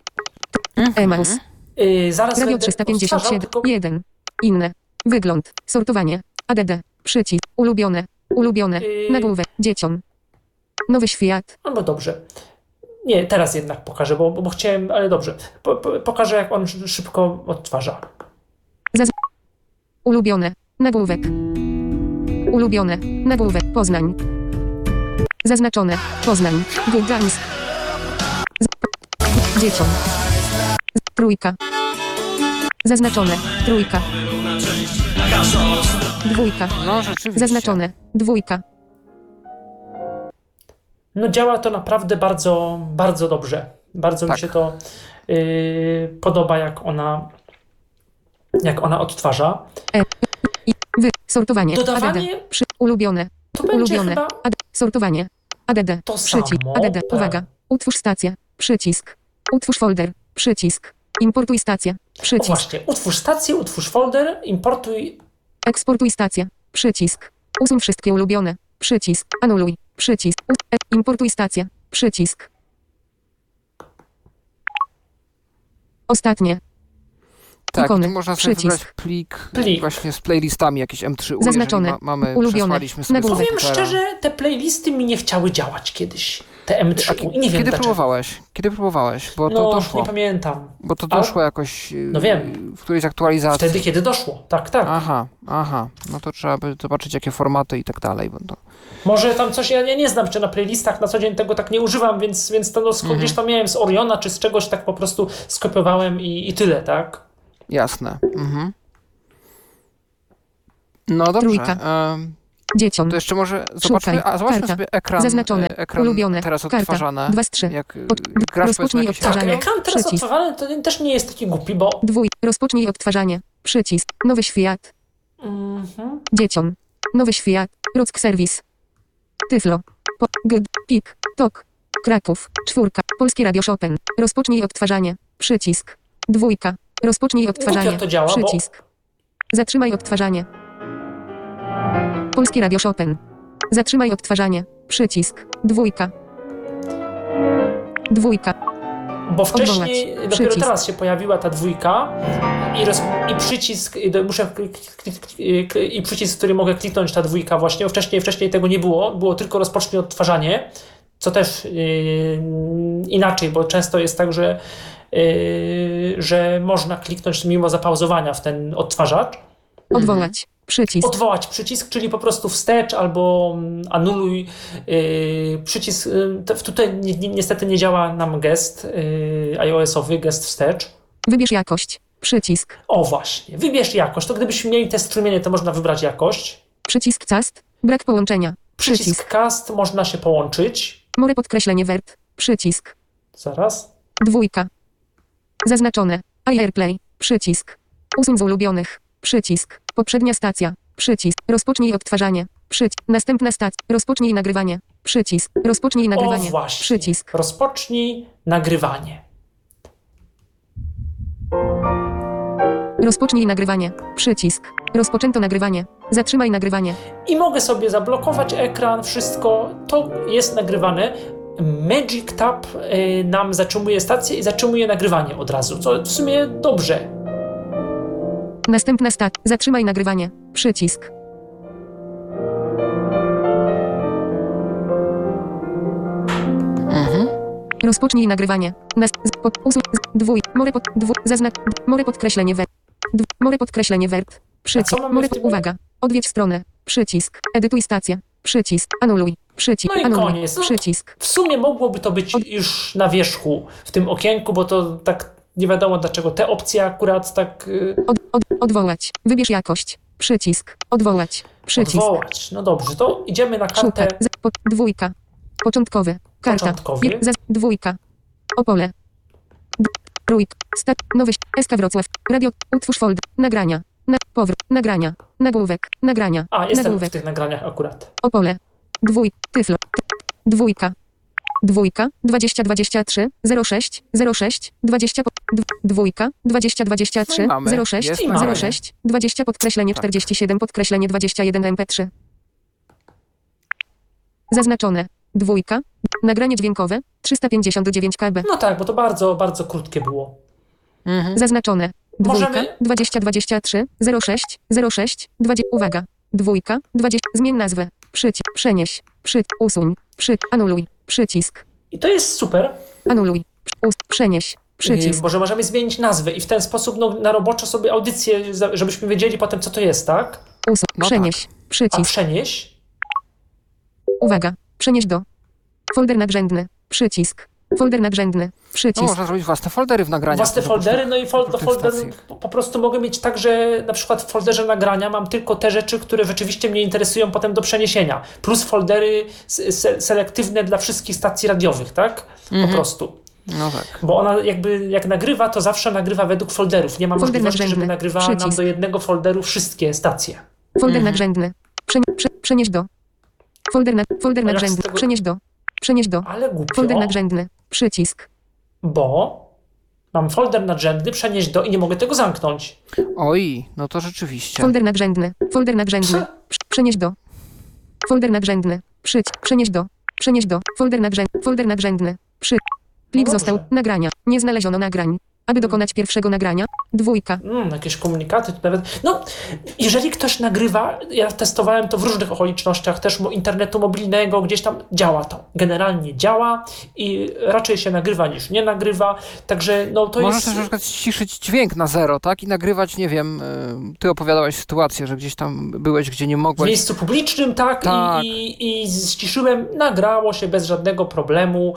Speaker 4: Emaus,
Speaker 2: Yy, zaraz
Speaker 4: radio
Speaker 2: będę
Speaker 4: trzysta pięćdziesiąt
Speaker 2: odtwarzał,
Speaker 4: siedem,
Speaker 2: tylko
Speaker 4: jeden, inne, wygląd, sortowanie, A D D, przycisk, ulubione, ulubione,
Speaker 2: Yy.
Speaker 4: nagłówek, dzieciom, Nowy Świat,
Speaker 2: No bo dobrze. Nie, teraz jednak pokażę, bo, bo chciałem, ale dobrze. Po, po, pokażę, jak on sz- szybko odtwarza.
Speaker 4: ulubione, nagłówek, ulubione, nagłówek, Poznań, zaznaczone, Poznań, Gdańsk, Z- p- dzieciom, Z- trójka, zaznaczone, trójka, dwójka,
Speaker 1: No rzeczywiście.
Speaker 4: zaznaczone, dwójka,
Speaker 2: No działa to naprawdę bardzo, bardzo dobrze. Bardzo
Speaker 1: Tak.
Speaker 2: mi się to yy, podoba, jak ona, jak ona odtwarza.
Speaker 4: i, wy, sortowanie,
Speaker 2: Dodawanie
Speaker 4: A D D, przy, ulubione,
Speaker 2: to będzie
Speaker 4: ulubione,
Speaker 2: chyba
Speaker 4: A D, sortowanie, A D D,
Speaker 2: to
Speaker 4: przycisk,
Speaker 2: samo,
Speaker 4: A D D,
Speaker 2: tak.
Speaker 4: uwaga, utwórz stację, przycisk, utwórz folder, przycisk, importuj stację,
Speaker 2: O
Speaker 4: przycisk,
Speaker 2: właśnie, utwórz stację, utwórz folder, importuj.
Speaker 4: eksportuj stację, przycisk, usuń wszystkie ulubione, przycisk, anuluj, przycisk, u, e, importuj stację, przycisk. Ostatnie,
Speaker 1: Tak,
Speaker 4: Ikony.
Speaker 1: tu można sobie
Speaker 4: Przycisk.
Speaker 1: wybrać plik,
Speaker 2: Plik.
Speaker 1: właśnie z playlistami, jakieś em trzy u,
Speaker 4: Zaznaczone.
Speaker 1: jeżeli ma, mamy,
Speaker 4: Ulubione.
Speaker 1: przesłaliśmy sobie z
Speaker 4: Nagłówek.
Speaker 2: Powiem
Speaker 1: komputera.
Speaker 2: szczerze, te playlisty mi nie chciały działać kiedyś. Te em trzy u. I nie wiem
Speaker 1: Kiedy
Speaker 2: dlaczego.
Speaker 1: próbowałeś? Kiedy próbowałeś? Bo to
Speaker 2: No,
Speaker 1: doszło.
Speaker 2: nie pamiętam.
Speaker 1: Bo to
Speaker 2: Ale-
Speaker 1: doszło jakoś yy,
Speaker 2: No wiem.
Speaker 1: w którejś aktualizacji.
Speaker 2: Wtedy, kiedy doszło. Tak, tak.
Speaker 1: Aha, aha. No to trzeba by zobaczyć, jakie formaty i tak dalej. Bo to...
Speaker 2: Może tam coś, ja, ja nie znam, czy na playlistach na co dzień tego tak nie używam, więc, więc to no, skąd
Speaker 1: Mhm.
Speaker 2: gdzieś tam miałem z Oriona, czy z czegoś tak po prostu skopiowałem i, i tyle, tak?
Speaker 1: Jasne. Mhm. No dobrze.
Speaker 4: Trójka.
Speaker 1: em,
Speaker 4: Dzieciom.
Speaker 1: to jeszcze może zobaczmy,
Speaker 4: Szukaj.
Speaker 1: a zobaczmy
Speaker 4: Karta.
Speaker 1: sobie ekran,
Speaker 4: Zaznaczone.
Speaker 1: e, ekran
Speaker 4: Ulubione.
Speaker 1: teraz
Speaker 4: Karta.
Speaker 1: odtwarzane.
Speaker 4: dwa z trzy.
Speaker 1: Jak y,
Speaker 4: Pod-
Speaker 1: grasz
Speaker 4: rozpocznij
Speaker 1: powiedzmy jakieś
Speaker 2: Tak,
Speaker 4: odtwarzanie.
Speaker 2: ekran teraz
Speaker 4: Przycisk.
Speaker 2: odtwarzany to też nie jest taki głupi, bo...
Speaker 4: Dwój. Rozpocznij odtwarzanie. Przycisk. Nowy świat.
Speaker 2: Mhm.
Speaker 4: Dzieciom. Nowy świat. Rock Service. Tyflo. Po, G, Pik. Tok. Kraków. Czwórka. Polskie Radio Chopin. Rozpocznij odtwarzanie. Przycisk. Dwójka. Rozpocznij odtwarzanie.
Speaker 2: Głupio to działa, bo-
Speaker 4: Przycisk. Zatrzymaj odtwarzanie. Polskie Radio Chopin. Zatrzymaj odtwarzanie. Przycisk. Dwójka. Dwójka.
Speaker 2: Bo wcześniej,
Speaker 4: Odwołać.
Speaker 2: dopiero
Speaker 4: Przycisk.
Speaker 2: teraz się pojawiła ta dwójka i, roz, i przycisk, i do- muszę klik, klik, klik, i przycisk, który mogę kliknąć, ta dwójka właśnie, wcześniej, wcześniej tego nie było, było tylko rozpocznij odtwarzanie, co też yy, inaczej, bo często jest tak, że, yy, że można kliknąć mimo zapauzowania w ten odtwarzacz.
Speaker 4: Odwołać. Przycisk.
Speaker 2: Odwołać przycisk, czyli po prostu wstecz albo mm, anuluj yy, przycisk. Yy, to- tutaj ni, ni, niestety nie działa nam gest yy, iOS-owy, gest wstecz.
Speaker 4: Wybierz jakość. Przycisk.
Speaker 2: O właśnie, wybierz jakość. To gdybyśmy mieli te strumienie, to można wybrać jakość.
Speaker 4: Przycisk cast. Brak połączenia.
Speaker 2: Przycisk
Speaker 4: Przycisk.
Speaker 2: cast można się połączyć.
Speaker 4: More podkreślenie wert. Przycisk.
Speaker 2: Zaraz.
Speaker 4: Dwójka. Zaznaczone. AirPlay. Przycisk. Usuń z ulubionych. Przycisk. Poprzednia stacja. Przycisk. Rozpocznij odtwarzanie. Przycisk. Następna stacja. Rozpocznij nagrywanie. Przycisk. Rozpocznij nagrywanie.
Speaker 2: O właśnie.
Speaker 4: Przycisk.
Speaker 2: Rozpocznij nagrywanie.
Speaker 4: Rozpocznij nagrywanie. Przycisk. Rozpoczęto nagrywanie. Zatrzymaj nagrywanie.
Speaker 2: I mogę sobie zablokować ekran, wszystko. To jest nagrywane. Magic Tab y, nam zatrzymuje stację i zatrzymuje nagrywanie od razu, co w sumie dobrze.
Speaker 4: Następna stacja. Zatrzymaj nagrywanie. Przycisk.
Speaker 1: Mhm.
Speaker 4: Rozpocznij nagrywanie. Nas, z, pod, usuń, z, dwój, more pod, dwu, zaznacz, more podkreślenie wert. Dw, more podkreślenie wert. Przycisk.
Speaker 2: mamy
Speaker 4: More,
Speaker 2: w tym-
Speaker 4: uwaga. Odwiedź stronę. Przycisk. Edytuj stację. Przycisk. Anuluj. Przycisk.
Speaker 2: No i
Speaker 4: Anuluj.
Speaker 2: koniec. No.
Speaker 4: Przycisk.
Speaker 2: W sumie mogłoby to być już na wierzchu w tym okienku, bo to tak nie wiadomo dlaczego te opcje akurat tak y,
Speaker 4: Od, od, odwołać. Wybierz jakość. Przycisk. Odwołać. Przycisk.
Speaker 2: odwołać. No dobrze, to idziemy na kartę.
Speaker 4: Szukaj. Z, po, dwójka. Początkowy. Karta.
Speaker 2: Początkowy.
Speaker 4: Pier, zaz, dwójka. Opole. D, trójk. Stat. Nowy. S K Wrocław. Radio. Utwórz folder. Nagrania. Na, powrót. Nagrania. Nagłówek. Nagrania.
Speaker 2: A, jestem
Speaker 4: Nagłówek.
Speaker 2: w tych nagraniach akurat.
Speaker 4: Opole. Dwój. Tyflo. T, dwójka. Dwójka. Dwadzieścia dwadzieścia trzy. Zero sześć. Zero sześć. Dwadzieścia. po- d- Dwójka. Dwadzieścia dwadzieścia
Speaker 1: No i
Speaker 4: trzy.
Speaker 1: mamy.
Speaker 4: Zero sześć.
Speaker 1: Jest
Speaker 2: i
Speaker 1: nagranie.
Speaker 4: Zero sześć. Dwadzieścia podkreślenie
Speaker 1: Tak.
Speaker 4: czterdzieści siedem podkreślenie dwadzieścia jeden M P trzy. Zaznaczone. Dwójka. Nagranie dźwiękowe. trzysta pięćdziesiąt dziewięć K B.
Speaker 2: No tak, bo to bardzo, bardzo krótkie było.
Speaker 1: Mhm.
Speaker 4: Zaznaczone. Dwójka.
Speaker 2: Możemy-
Speaker 4: Dwadzieścia dwadzieścia trzy. Zero sześć. Zero sześć. Dwadzieścia. Uwaga. Dwójka. Dwadzieścia. Zmień nazwę. Przycisk. Przenieś. Przycisk. Usuń. Przycisk. Anuluj. Przycisk.
Speaker 2: I to jest super,
Speaker 4: Anuluj. Ust. Przenieś. Przycisk.
Speaker 2: yy, bo że możemy zmienić nazwę i w ten sposób no, na roboczo sobie audycję, za- żebyśmy wiedzieli potem co to jest, tak?
Speaker 4: Usuń.
Speaker 1: No
Speaker 4: Przenieś.
Speaker 2: A
Speaker 4: Przycisk.
Speaker 2: przenieś.
Speaker 4: Uwaga. Przenieś do. Folder nadrzędny. Przycisk. Folder nadrzędny.
Speaker 1: No,
Speaker 4: Przycisk.
Speaker 1: można zrobić własne foldery w nagraniach.
Speaker 2: Własne
Speaker 1: do
Speaker 2: foldery,
Speaker 1: różnych-
Speaker 2: no i fol, do
Speaker 1: różnych
Speaker 2: folderu
Speaker 1: stacji.
Speaker 2: po, po prostu mogę mieć tak, że na przykład w folderze nagrania mam tylko te rzeczy, które rzeczywiście mnie interesują potem do przeniesienia. Plus foldery se, selektywne dla wszystkich stacji radiowych, tak?
Speaker 1: Mhm.
Speaker 2: Po prostu.
Speaker 1: No tak.
Speaker 2: Bo ona jakby jak nagrywa, to zawsze nagrywa według folderów. Nie ma
Speaker 4: Folder
Speaker 2: możliwości, żeby
Speaker 4: nadrzędny.
Speaker 2: nagrywała nam
Speaker 4: Przycisk.
Speaker 2: do jednego folderu wszystkie stacje.
Speaker 4: Folder
Speaker 1: Mhm.
Speaker 4: nadrzędny. Prze, prze, przenieś do. Folder, na, folder
Speaker 2: A jak z
Speaker 4: nadrzędny.
Speaker 2: tego-
Speaker 4: Przenieś do. Przenieś do.
Speaker 2: Ale głupio,
Speaker 4: Folder nadrzędny. Przycisk.
Speaker 2: bo mam folder nadrzędny, przenieść do i nie mogę tego zamknąć.
Speaker 1: Oj, no to rzeczywiście.
Speaker 4: Folder nadrzędny. Folder nadrzędny.
Speaker 2: Co?
Speaker 4: Prz- Przenieś do. Folder nadrzędny. Przycisk. Przenieś do. Przenieś do. Folder nadrzędny. Folder nadrzędny. Przy. Plik
Speaker 2: No
Speaker 4: został.
Speaker 2: dobrze.
Speaker 4: Nagrania. Nie znaleziono nagrań. Aby dokonać pierwszego nagrania. Dwójka.
Speaker 2: Mm, jakieś komunikaty, to nawet. No, jeżeli ktoś nagrywa, ja testowałem to w różnych okolicznościach, też mo- internetu mobilnego, gdzieś tam działa to. Generalnie działa i raczej się nagrywa niż nie nagrywa. Także no to
Speaker 1: Możesz
Speaker 2: jest.
Speaker 1: też na przykład ściszyć dźwięk na zero, tak? I nagrywać, nie wiem, y, ty opowiadałeś sytuację, że gdzieś tam byłeś, gdzie nie
Speaker 2: W
Speaker 1: mogłeś.
Speaker 2: miejscu publicznym, tak,
Speaker 1: Tak.
Speaker 2: I, i, i ściszyłem, nagrało się bez żadnego problemu.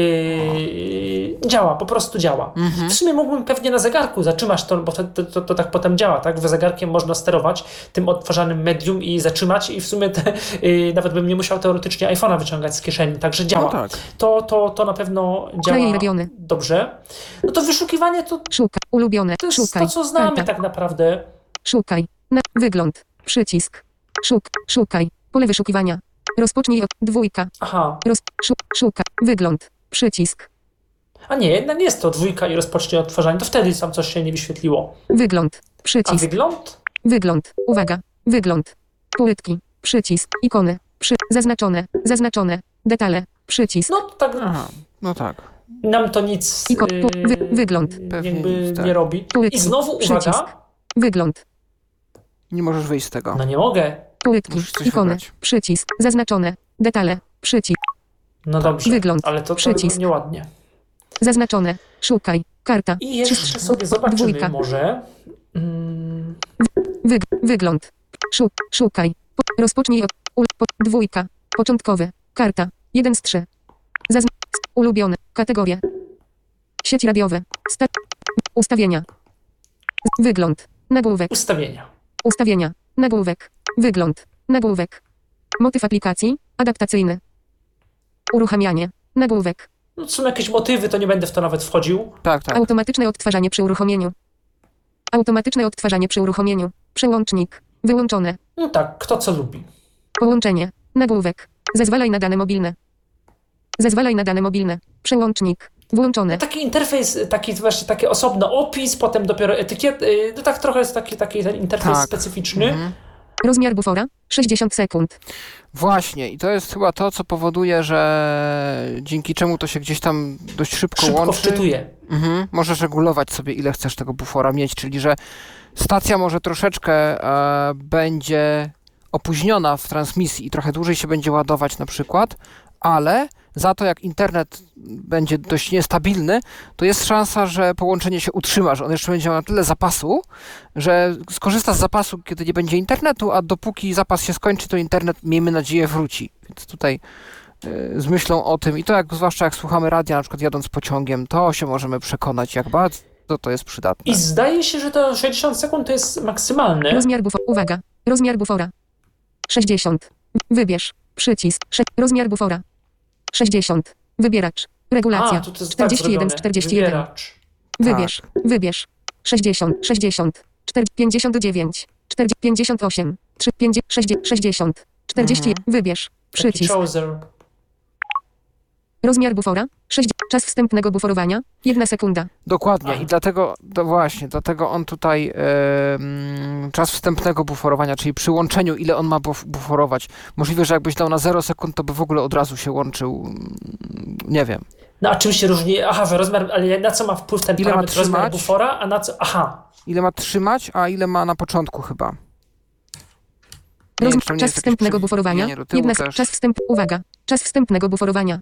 Speaker 2: Yy, działa, po prostu działa.
Speaker 1: Mhm.
Speaker 2: W sumie mógłbym pewnie na zegarku zatrzymać to, bo to, to, to, to tak potem działa, tak? Zegarkiem można sterować tym odtwarzanym medium i zatrzymać i w sumie te, yy, nawet bym nie musiał teoretycznie iPhone'a wyciągać z kieszeni, także działa.
Speaker 1: No tak.
Speaker 2: To, to, to na pewno
Speaker 4: Kraje i
Speaker 2: działa
Speaker 4: regiony.
Speaker 2: dobrze. No to wyszukiwanie to,
Speaker 4: Szukaj. Ulubione.
Speaker 2: to jest
Speaker 4: Szukaj.
Speaker 2: to, co znamy
Speaker 4: Karta.
Speaker 2: tak naprawdę.
Speaker 4: Szukaj. Na. Wygląd. Przycisk. Szuk. Szukaj. Pole wyszukiwania. Rozpocznij od. Dwójka.
Speaker 2: Aha.
Speaker 4: Roz. Szuk. Szukaj. Wygląd. Przycisk.
Speaker 2: A nie, jednak jest to dwójka i rozpocznie odtwarzanie, to wtedy tam coś się nie wyświetliło.
Speaker 4: Wygląd.
Speaker 2: A
Speaker 4: Przycisk.
Speaker 2: wygląd?
Speaker 4: Wygląd. Uwaga. Wygląd. Płytki. Przycisk. Ikony. Przy. Zaznaczone. Zaznaczone. Detale. Przycisk.
Speaker 2: No tak,
Speaker 1: Aha, no tak.
Speaker 2: nam to nic
Speaker 4: Iko-
Speaker 2: yy,
Speaker 4: pu- wy- wygląd.
Speaker 1: Pewnie
Speaker 2: jakby
Speaker 1: nic, tak.
Speaker 2: nie robi.
Speaker 4: Płytki.
Speaker 2: I znowu
Speaker 4: Przycisk.
Speaker 2: uwaga,
Speaker 4: Wygląd.
Speaker 1: Nie możesz wyjść z tego.
Speaker 2: no nie mogę.
Speaker 4: Płytki.
Speaker 1: Musisz coś
Speaker 4: Ikony.
Speaker 1: wybrać.
Speaker 4: Przycisk. Zaznaczone. Detale. Przycisk.
Speaker 2: No dobrze,
Speaker 4: Wygląd.
Speaker 2: ale to, to
Speaker 4: Przycisk.
Speaker 2: nieładnie.
Speaker 4: Zaznaczone. Szukaj. Karta.
Speaker 2: I jeszcze sobie zobaczymy
Speaker 4: Dwójka.
Speaker 2: może. Mm,
Speaker 4: Wyg. Wygląd. Szuk. Szukaj. Po. Rozpocznij od. Ul. Po. Dwójka. Początkowy. Karta. Jeden z trzy. Zazn. Ulubione. Kategorie. Sieci radiowe. Sta. Ustawienia. Wygląd. Nagłówek.
Speaker 2: ustawienia.
Speaker 4: Ustawienia. Nagłówek. Wygląd. Nagłówek. Motyw aplikacji. Adaptacyjny. Uruchamianie. Nagłówek.
Speaker 2: No, są jakieś motywy, to nie będę w to nawet wchodził.
Speaker 1: Tak, tak.
Speaker 4: Automatyczne odtwarzanie przy uruchomieniu. Automatyczne odtwarzanie przy uruchomieniu. Przełącznik. Wyłączone.
Speaker 2: No tak, kto co lubi.
Speaker 4: Połączenie. Nagłówek. Zezwalaj na dane mobilne. Zezwalaj na dane mobilne. Przełącznik. Włączone.
Speaker 2: Taki interfejs, taki właśnie taki osobny opis, potem dopiero etykiet. yy, No tak trochę jest taki, taki ten interfejs
Speaker 1: Tak.
Speaker 2: specyficzny.
Speaker 1: Mhm.
Speaker 4: Rozmiar bufora. sześćdziesiąt sekund.
Speaker 1: Właśnie, i to jest chyba to, co powoduje, że dzięki czemu to się gdzieś tam dość szybko,
Speaker 2: Szybko
Speaker 1: łączy.
Speaker 2: wczytuje.
Speaker 1: Mhm. Możesz regulować sobie, ile chcesz tego bufora mieć, czyli że stacja może troszeczkę e, będzie opóźniona w transmisji i trochę dłużej się będzie ładować na przykład, ale za to jak internet będzie dość niestabilny, to jest szansa, że połączenie się utrzyma, że on jeszcze będzie miał na tyle zapasu, że skorzysta z zapasu, kiedy nie będzie internetu, a dopóki zapas się skończy, to internet, miejmy nadzieję, wróci. Więc tutaj y, z myślą o tym, i to jak, zwłaszcza jak słuchamy radia, na przykład jadąc pociągiem, to się możemy przekonać, jak bardzo to jest przydatne.
Speaker 2: I zdaje się, że to sześćdziesiąt sekund to jest maksymalne.
Speaker 4: Rozmiar bufora. Uwaga. Rozmiar bufora. sześćdziesiąt. Wybierz. Przycisk. Sze- rozmiar bufora. sześćdziesiąt. Wybieracz. Regulacja.
Speaker 2: A, tu to jest
Speaker 4: czterdzieści jeden z
Speaker 2: tak
Speaker 4: czterdzieści jeden.
Speaker 2: Wybieracz.
Speaker 4: Wybierz. Wybierz. sześćdziesiąt. sześćdziesiąt. cztery, pięćdziesiąt dziewięć. cztery, pięćdziesiąt osiem. trzy, pięćdziesiąt, sześćdziesiąt. czterdzieści.
Speaker 1: Mhm.
Speaker 4: Wybierz.
Speaker 2: Taki
Speaker 4: Przycisk.
Speaker 2: chooser.
Speaker 4: Rozmiar bufora. sześć. Czas wstępnego buforowania. Jedna sekunda.
Speaker 1: Dokładnie
Speaker 2: Aha.
Speaker 1: i dlatego, to właśnie, dlatego on tutaj e, mm, czas wstępnego buforowania, czyli przy łączeniu, ile on ma buf- buforować. Możliwe, że jakbyś dał na zero sekund, to by w ogóle od razu się łączył, mm, nie wiem.
Speaker 2: No a czym się różni? Aha, że rozmiar, ale na co ma wpływ ten
Speaker 1: Ile ma
Speaker 2: parametr rozmiar
Speaker 1: trzymać?
Speaker 2: bufora, a na co? Aha.
Speaker 1: Ile ma trzymać, a ile ma na początku chyba. Nie
Speaker 4: Roz...
Speaker 1: wiem, czy to nie
Speaker 4: Czas
Speaker 1: jest jakieś
Speaker 4: wstępnego buforowania.
Speaker 1: przewijanie do tyłu
Speaker 4: Jedna.
Speaker 1: też.
Speaker 4: Czas wstęp. Uwaga. Czas wstępnego buforowania.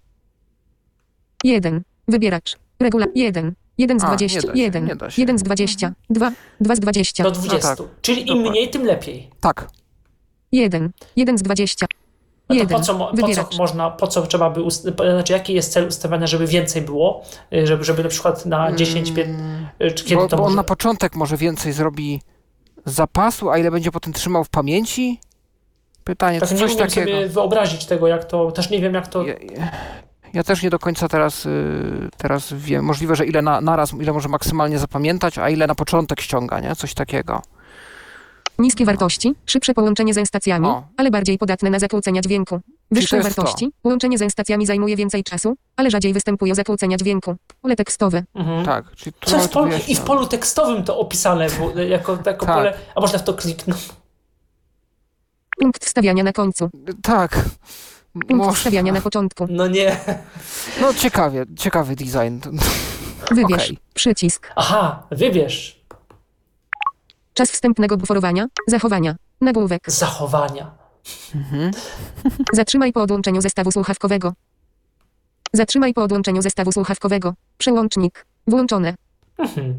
Speaker 4: jeden. Wybieracz. Regula. jeden. jeden z
Speaker 1: A, nie
Speaker 4: dwudziestu.
Speaker 1: da się,
Speaker 4: jeden.
Speaker 1: nie da się.
Speaker 4: jeden z dwudziestu. dwa. dwa z dwudziestu.
Speaker 2: Do dwudziestu.
Speaker 1: tak.
Speaker 2: Czyli im
Speaker 1: Dokładnie.
Speaker 2: mniej, tym lepiej.
Speaker 1: Tak,
Speaker 4: jeden. jeden z dwudziestu.
Speaker 2: No to
Speaker 4: jeden.
Speaker 2: po co, mo- po
Speaker 4: Wybieracz.
Speaker 2: co można, po co trzeba by, ust- po- znaczy jaki jest cel ustawiania, żeby więcej było, Y, żeby, żeby na przykład na dziesięć, piętnaście, czy kiedy
Speaker 1: bo,
Speaker 2: to
Speaker 1: bo on
Speaker 2: może...
Speaker 1: na początek może więcej zrobi zapasu, a ile będzie potem trzymał w pamięci? Pytanie,
Speaker 2: Tak
Speaker 1: to
Speaker 2: nie
Speaker 1: coś
Speaker 2: umiem
Speaker 1: takiego.
Speaker 2: sobie wyobrazić tego, jak to, też nie wiem jak to...
Speaker 1: Ja, ja- ja też nie do końca teraz, y, teraz wiem. Możliwe, że ile na, naraz, ile może maksymalnie zapamiętać, a ile na początek ściąga, nie? Coś takiego.
Speaker 4: Niskie wartości. Szybsze połączenie z stacjami,
Speaker 1: O.
Speaker 4: ale bardziej podatne na zakłócenia dźwięku. Wyższe
Speaker 1: to jest to.
Speaker 4: wartości. Połączenie z stacjami zajmuje więcej czasu, ale rzadziej występują zakłócenia dźwięku. Pole tekstowe.
Speaker 2: Mhm.
Speaker 1: Tak. Czyli tu
Speaker 2: Co jest
Speaker 1: mamy
Speaker 2: w
Speaker 1: to
Speaker 2: polu, I w
Speaker 1: wyjaśnione.
Speaker 2: polu tekstowym to opisane, bo, jako, jako
Speaker 1: Tak.
Speaker 2: pole, a można w to kliknąć.
Speaker 4: Punkt wstawiania na końcu.
Speaker 1: Tak.
Speaker 4: Punkt
Speaker 1: Może-
Speaker 4: wstawiania na początku.
Speaker 2: No nie.
Speaker 1: No ciekawie, ciekawy design.
Speaker 4: Wybierz.
Speaker 1: Okej.
Speaker 4: Przycisk.
Speaker 2: Aha, wybierz
Speaker 4: Czas wstępnego buforowania. Zachowania. Nagłówek.
Speaker 2: zachowania.
Speaker 4: Zatrzymaj po odłączeniu zestawu słuchawkowego. Zatrzymaj po odłączeniu zestawu słuchawkowego. Przełącznik. Włączone.
Speaker 2: Mhm.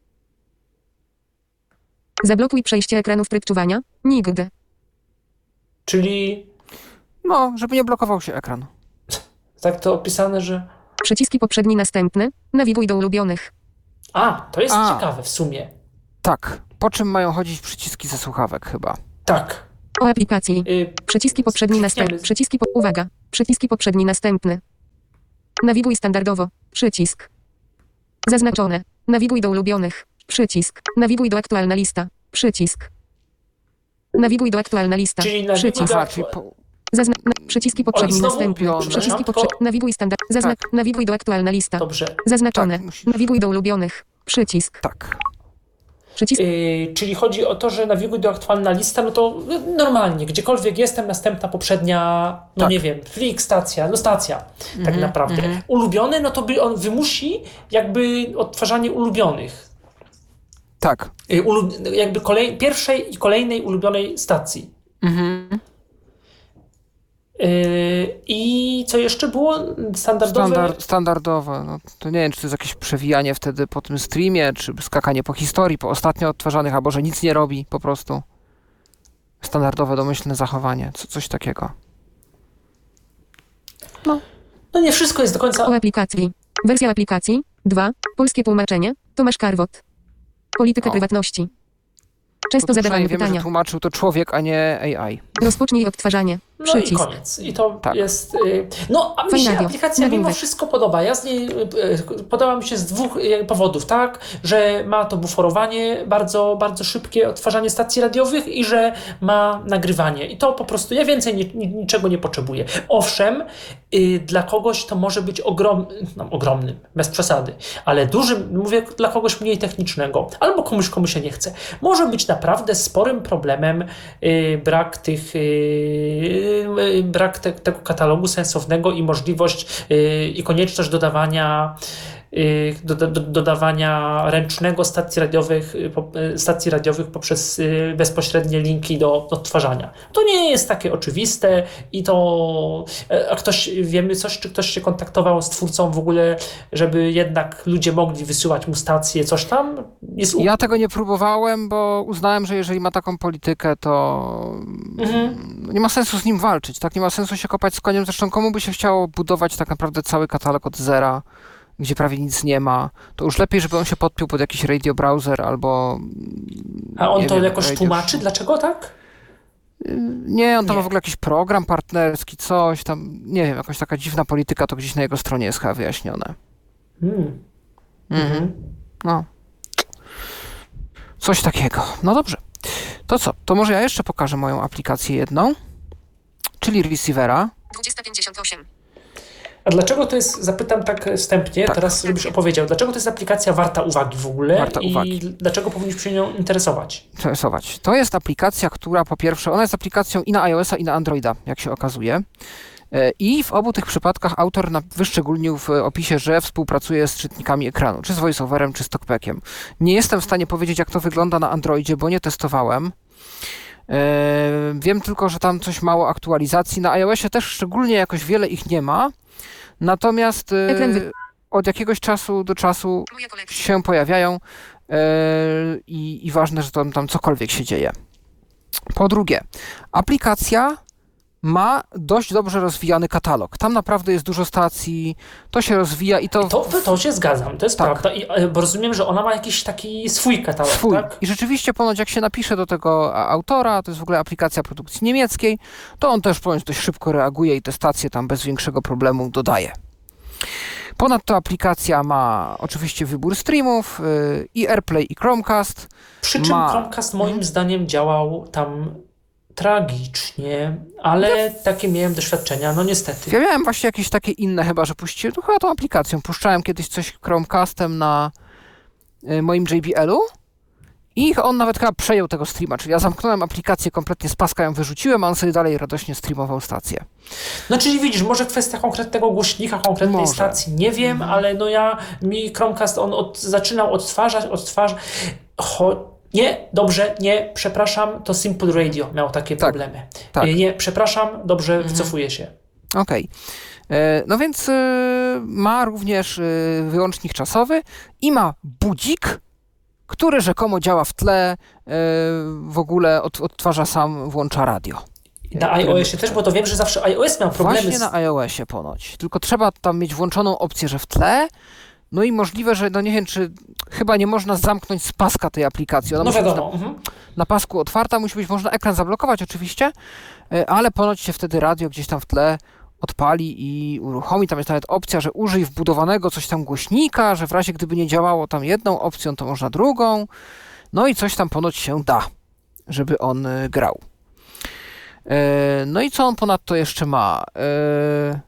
Speaker 4: Zablokuj przejście ekranu w tryb czuwania. Nigdy.
Speaker 2: Czyli
Speaker 1: No, żeby nie blokował się ekran.
Speaker 2: tak to opisane, że...
Speaker 4: Przyciski poprzedni następny. Nawiguj do ulubionych.
Speaker 2: A, to jest
Speaker 1: A.
Speaker 2: ciekawe w sumie.
Speaker 1: Tak. Po czym mają chodzić przyciski ze słuchawek chyba?
Speaker 2: Tak.
Speaker 4: O aplikacji.
Speaker 2: Y,
Speaker 4: Przyciski poprzedni
Speaker 2: Klikniemy.
Speaker 4: następny. Przyciski po... Uwaga. Przyciski poprzedni następny. Nawiguj standardowo. Przycisk. Zaznaczone. Nawiguj do ulubionych. Przycisk. Nawiguj do aktualna lista. Przycisk. Nawiguj do aktualna lista.
Speaker 2: Czyli nawiguj
Speaker 4: Przycisk.
Speaker 2: do-
Speaker 1: Aha, czyli po...
Speaker 4: Zazna... na- przyciski poprzedni
Speaker 2: znowu
Speaker 4: następny.
Speaker 1: ulubione.
Speaker 4: Przyciski
Speaker 2: Tylko-
Speaker 4: poprzedni. Nawiguj standard. Zazna...
Speaker 1: Tak.
Speaker 4: Nawiguj do aktualna lista.
Speaker 2: Dobrze.
Speaker 4: Zaznaczone.
Speaker 1: Tak, musisz.
Speaker 4: Nawiguj do ulubionych. Przycisk.
Speaker 1: Tak.
Speaker 4: Przycisk.
Speaker 2: Yy, czyli chodzi o to, że nawiguj do aktualna lista, no to normalnie, gdziekolwiek jestem, następna, poprzednia, no
Speaker 1: Tak.
Speaker 2: nie wiem, plik, stacja, no stacja, tak naprawdę. Ulubiony, no to by on wymusi jakby odtwarzanie ulubionych.
Speaker 1: Tak.
Speaker 2: Yy, ulu, jakby kolej, pierwszej i kolejnej ulubionej stacji.
Speaker 1: Mhm.
Speaker 2: Yy, I co jeszcze było? Standardowe?
Speaker 1: Standard, standardowe. No, to nie wiem, czy to jest jakieś przewijanie wtedy po tym streamie, czy skakanie po historii, po ostatnio odtwarzanych, albo że nic nie robi po prostu. Standardowe, domyślne zachowanie. Co, coś takiego.
Speaker 2: No nie wszystko jest do końca...
Speaker 4: O aplikacji. Wersja aplikacji. dwa. Polskie tłumaczenie. Tomasz Karwot. Polityka
Speaker 1: O.
Speaker 4: prywatności. Często
Speaker 1: To tu
Speaker 4: zadawane
Speaker 1: przynajmniej wiemy,
Speaker 4: pytania.
Speaker 1: że tłumaczył to człowiek, a nie A I.
Speaker 4: Rozpocznij odtwarzanie.
Speaker 2: No
Speaker 4: Przycisk.
Speaker 2: i koniec. I to
Speaker 1: Tak.
Speaker 2: jest... y, No, a mi
Speaker 4: Fajne
Speaker 2: się
Speaker 4: radio.
Speaker 2: aplikacja mimo
Speaker 4: Nagłówek.
Speaker 2: wszystko podoba. Ja z niej y, y, podoba mi się z dwóch y, powodów, tak? Że ma to buforowanie, bardzo, bardzo szybkie odtwarzanie stacji radiowych i że ma nagrywanie. I to po prostu, ja więcej ni, ni, niczego nie potrzebuję. Owszem, y, dla kogoś to może być ogrom, no, ogromnym, bez przesady, ale dużym, mówię, dla kogoś mniej technicznego, albo komuś, komu się nie chce. Może być naprawdę sporym problemem y, brak tych y, brak te, tego katalogu sensownego i możliwość yy, i konieczność dodawania yy, do, do, dodawania ręcznego stacji radiowych, yy, po, yy, stacji radiowych poprzez yy, bezpośrednie linki do odtwarzania. To nie jest takie oczywiste i to yy, a ktoś, wiemy coś, czy ktoś się kontaktował z twórcą w ogóle, żeby jednak ludzie mogli wysyłać mu stacje, coś tam? Jest u...
Speaker 1: Ja tego nie próbowałem, bo uznałem, że jeżeli ma taką politykę, to
Speaker 2: Mhm.
Speaker 1: nie ma sensu z nim walczyć, tak? Nie ma sensu się kopać z koniem. Zresztą komu by się chciało budować tak naprawdę cały katalog od zera, gdzie prawie nic nie ma, to już lepiej, żeby on się podpiął pod jakiś radio browser albo...
Speaker 2: A on
Speaker 1: nie
Speaker 2: to
Speaker 1: wiem,
Speaker 2: jakoś
Speaker 1: radio-
Speaker 2: tłumaczy? Dlaczego tak?
Speaker 1: Nie, on tam
Speaker 2: Nie.
Speaker 1: ma w ogóle jakiś program partnerski, coś tam, nie wiem, jakaś taka dziwna polityka, to gdzieś na jego stronie jest chyba wyjaśnione.
Speaker 2: Hmm.
Speaker 1: Mhm. No. Coś takiego. No dobrze. To co? To może ja jeszcze pokażę moją aplikację jedną, czyli receivera.
Speaker 3: dwadzieścia pięćdziesiąt osiem.
Speaker 2: A dlaczego to jest, zapytam tak wstępnie,
Speaker 1: Tak.
Speaker 2: teraz żebyś opowiedział, dlaczego to jest aplikacja warta uwagi w ogóle
Speaker 1: Warta
Speaker 2: i
Speaker 1: uwagi.
Speaker 2: dlaczego powinniśmy się nią interesować?
Speaker 1: Interesować. To jest aplikacja, która po pierwsze, ona jest aplikacją i na iOS-a, i na Androida, jak się okazuje. E, I w obu tych przypadkach autor na- wyszczególnił w opisie, że współpracuje z czytnikami ekranu, czy z VoiceOverem, czy z TalkBackiem. Nie jestem w stanie powiedzieć, jak to wygląda na Androidzie, bo nie testowałem. E, Wiem tylko, że tam coś mało aktualizacji. Na iOSie też szczególnie jakoś wiele ich nie ma. Natomiast e,
Speaker 4: Ekran wy-
Speaker 1: od jakiegoś czasu do czasu
Speaker 3: Moja kolekcja.
Speaker 1: się pojawiają e, i, i ważne, że tam, tam cokolwiek się dzieje. Po drugie, aplikacja ma dość dobrze rozwijany katalog. Tam naprawdę jest dużo stacji, to się rozwija i to...
Speaker 2: To, to, to się zgadzam, to jest
Speaker 1: Tak.
Speaker 2: prawda, I, e, bo rozumiem, że ona ma jakiś taki swój katalog,
Speaker 1: Swój.
Speaker 2: tak?
Speaker 1: I rzeczywiście ponoć jak się napisze do tego a- autora, to jest w ogóle aplikacja produkcji niemieckiej, to on też ponoć dość szybko reaguje i te stacje tam bez większego problemu dodaje. Ponadto aplikacja ma oczywiście wybór streamów, y, i AirPlay, i Chromecast.
Speaker 2: Przy czym
Speaker 1: ma-
Speaker 2: Chromecast moim
Speaker 1: Mhm.
Speaker 2: zdaniem działał tam tragicznie, ale takie miałem doświadczenia, no niestety.
Speaker 1: Ja miałem właśnie jakieś takie inne chyba, że puściłem, to chyba tą aplikacją. Puszczałem kiedyś coś Chromecastem na y, moim J B L-u I on nawet chyba przejął tego streama, czyli ja zamknąłem aplikację kompletnie z paska, ją wyrzuciłem, a on sobie dalej radośnie streamował stację.
Speaker 2: No czyli widzisz, może kwestia konkretnego głośnika, konkretnej
Speaker 1: Może.
Speaker 2: stacji, nie wiem,
Speaker 1: Mhm.
Speaker 2: ale no ja, mi Chromecast, on od, zaczynał odtwarzać, odtwarzać, Cho, nie, dobrze, nie, przepraszam, to Simple Radio miał takie
Speaker 1: Tak,
Speaker 2: problemy.
Speaker 1: tak.
Speaker 2: Nie, nie, przepraszam, dobrze, wycofuję się.
Speaker 1: Okej. E, No więc e, ma również e, wyłącznik czasowy i ma budzik, który rzekomo działa w tle, e, w ogóle od, odtwarza sam, włącza radio.
Speaker 2: Na iOSie też, bo to wiem, że zawsze iOS miał problemy
Speaker 1: Właśnie
Speaker 2: z...
Speaker 1: na iOSie ponoć. Tylko trzeba tam mieć włączoną opcję, że w tle. No i możliwe, że no nie wiem, czy chyba nie można zamknąć z paska tej aplikacji. Ona
Speaker 2: No
Speaker 1: musi być
Speaker 2: wiadomo. Mhm.
Speaker 1: na, na pasku otwarta, musi być, można ekran zablokować oczywiście, e, ale ponoć się wtedy radio gdzieś tam w tle odpali i uruchomi. Tam jest nawet opcja, że użyj wbudowanego coś tam głośnika, że w razie gdyby nie działało tam jedną opcją, to można drugą. No i coś tam ponoć się da, żeby on y, grał. E, no i co on ponadto jeszcze ma? E,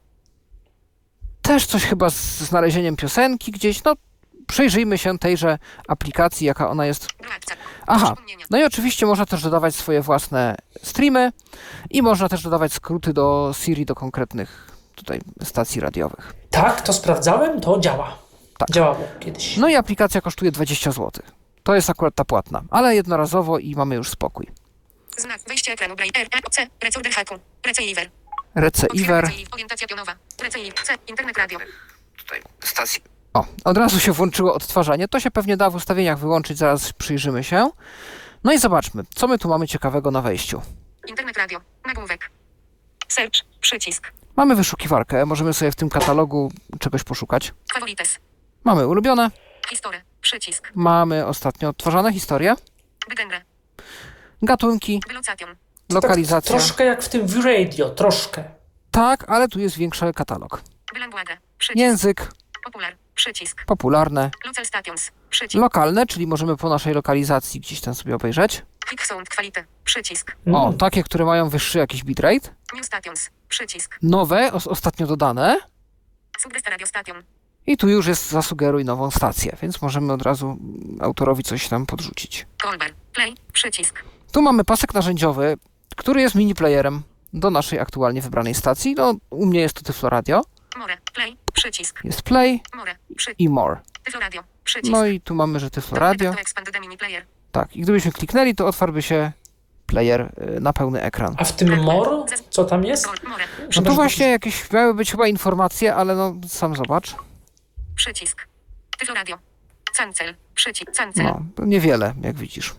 Speaker 1: też coś chyba z znalezieniem piosenki gdzieś. No, przyjrzyjmy się tejże aplikacji, jaka ona jest.
Speaker 3: Reakcja.
Speaker 1: Aha,
Speaker 3: Przypomnienia.
Speaker 1: no i oczywiście można też dodawać swoje własne streamy i można też dodawać skróty do Siri, do konkretnych tutaj stacji radiowych.
Speaker 2: Tak, to sprawdzałem, to działa.
Speaker 1: Tak.
Speaker 2: Działało kiedyś.
Speaker 1: No i aplikacja kosztuje dwadzieścia złotych. To jest akurat ta płatna, ale jednorazowo i mamy już spokój.
Speaker 3: Znak wejście ekranu Braille R A C Recorder Haku. Receiver.
Speaker 1: Receiver.
Speaker 3: Orientacja pionowa. Receiver. C. Internet radio.
Speaker 1: Tutaj stacji. O, od razu się włączyło odtwarzanie. To się pewnie da w ustawieniach wyłączyć, zaraz przyjrzymy się. No i zobaczmy, co my tu mamy ciekawego na wejściu.
Speaker 3: Internet radio. Nagłówek. Search. Przycisk.
Speaker 1: Mamy wyszukiwarkę, możemy sobie w tym katalogu czegoś poszukać.
Speaker 3: Favorites.
Speaker 1: Mamy ulubione,
Speaker 3: Historie. Przycisk.
Speaker 1: mamy ostatnio odtwarzane historie,
Speaker 3: Wygenre.
Speaker 1: gatunki,
Speaker 3: Wylocation.
Speaker 1: lokalizacja.
Speaker 2: Tak, troszkę jak w tym V-Radio, troszkę.
Speaker 1: Tak, ale tu jest większy katalog.
Speaker 3: Wylanguage. Przycisk.
Speaker 1: Język,
Speaker 3: Popular. Przycisk.
Speaker 1: popularne,
Speaker 3: Local stations. Przycisk.
Speaker 1: lokalne, czyli możemy po naszej lokalizacji gdzieś tam sobie obejrzeć.
Speaker 3: Quick sound quality. Przycisk.
Speaker 1: O,
Speaker 2: Mm.
Speaker 1: takie, które mają wyższy jakiś bitrate.
Speaker 3: New stations. Przycisk.
Speaker 1: Nowe, os- ostatnio dodane.
Speaker 3: Suggest radio station.
Speaker 1: I tu już jest zasugeruj nową stację, więc możemy od razu mm, autorowi coś tam podrzucić.
Speaker 3: Callbar. Play. Przycisk.
Speaker 1: Tu mamy pasek narzędziowy, który jest mini playerem do naszej aktualnie wybranej stacji. No, u mnie jest to Tyflo Radio.
Speaker 3: More. Play. Przycisk.
Speaker 1: Jest play
Speaker 3: More. Przy.
Speaker 1: i more.
Speaker 3: Tyflo radio. Przycisk.
Speaker 1: No i tu mamy, że Tyflo Radio.
Speaker 3: To expand the mini player.
Speaker 1: Tak, i gdybyśmy kliknęli, to otwarłby się player y, na pełny ekran.
Speaker 2: A w tym more, co tam jest?
Speaker 3: More. More.
Speaker 1: No tu właśnie jakieś miały być chyba informacje, ale no sam zobacz.
Speaker 3: Przycisk. Tyflo radio. Cancel. Przycisk. Cancel.
Speaker 1: No, to niewiele, jak widzisz.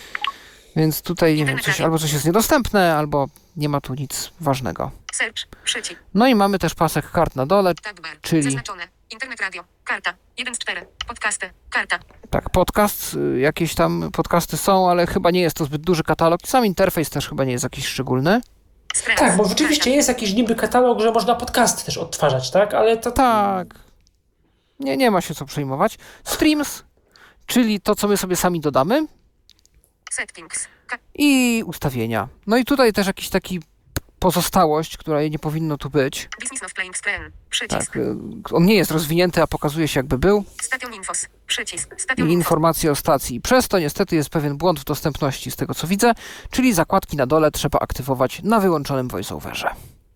Speaker 1: Więc tutaj, nie wiem, coś, albo coś jest niedostępne, albo nie ma tu nic ważnego.
Speaker 3: Search. Przycisk.
Speaker 1: No i mamy też pasek kart na dole,
Speaker 3: Tab bar.
Speaker 1: Czyli-
Speaker 3: Zaznaczone. Internet radio. Karta. jeden z czterech. Podcasty. Karta.
Speaker 1: tak, podcast, y, jakieś tam podcasty są, ale chyba nie jest to zbyt duży katalog. Sam interfejs też chyba nie jest jakiś szczególny.
Speaker 3: Stress.
Speaker 2: Tak, bo rzeczywiście jest jakiś niby katalog, że można podcasty też odtwarzać, tak? Ale to
Speaker 1: Tak. Nie, nie ma się co przejmować. Streams, czyli to, co my sobie sami dodamy.
Speaker 3: Settings. Ka-
Speaker 1: I ustawienia. No i tutaj też jakiś taki pozostałość, która nie powinno tu być.
Speaker 3: Business of playing screen. Przycisk.
Speaker 1: Tak, y, on nie jest rozwinięty, a pokazuje się jakby był.
Speaker 3: Station infos. Przycisk.
Speaker 1: I
Speaker 3: Station info.
Speaker 1: informacje o stacji. Przez to niestety jest pewien błąd w dostępności z tego co widzę, czyli zakładki na dole trzeba aktywować na wyłączonym voiceoverze.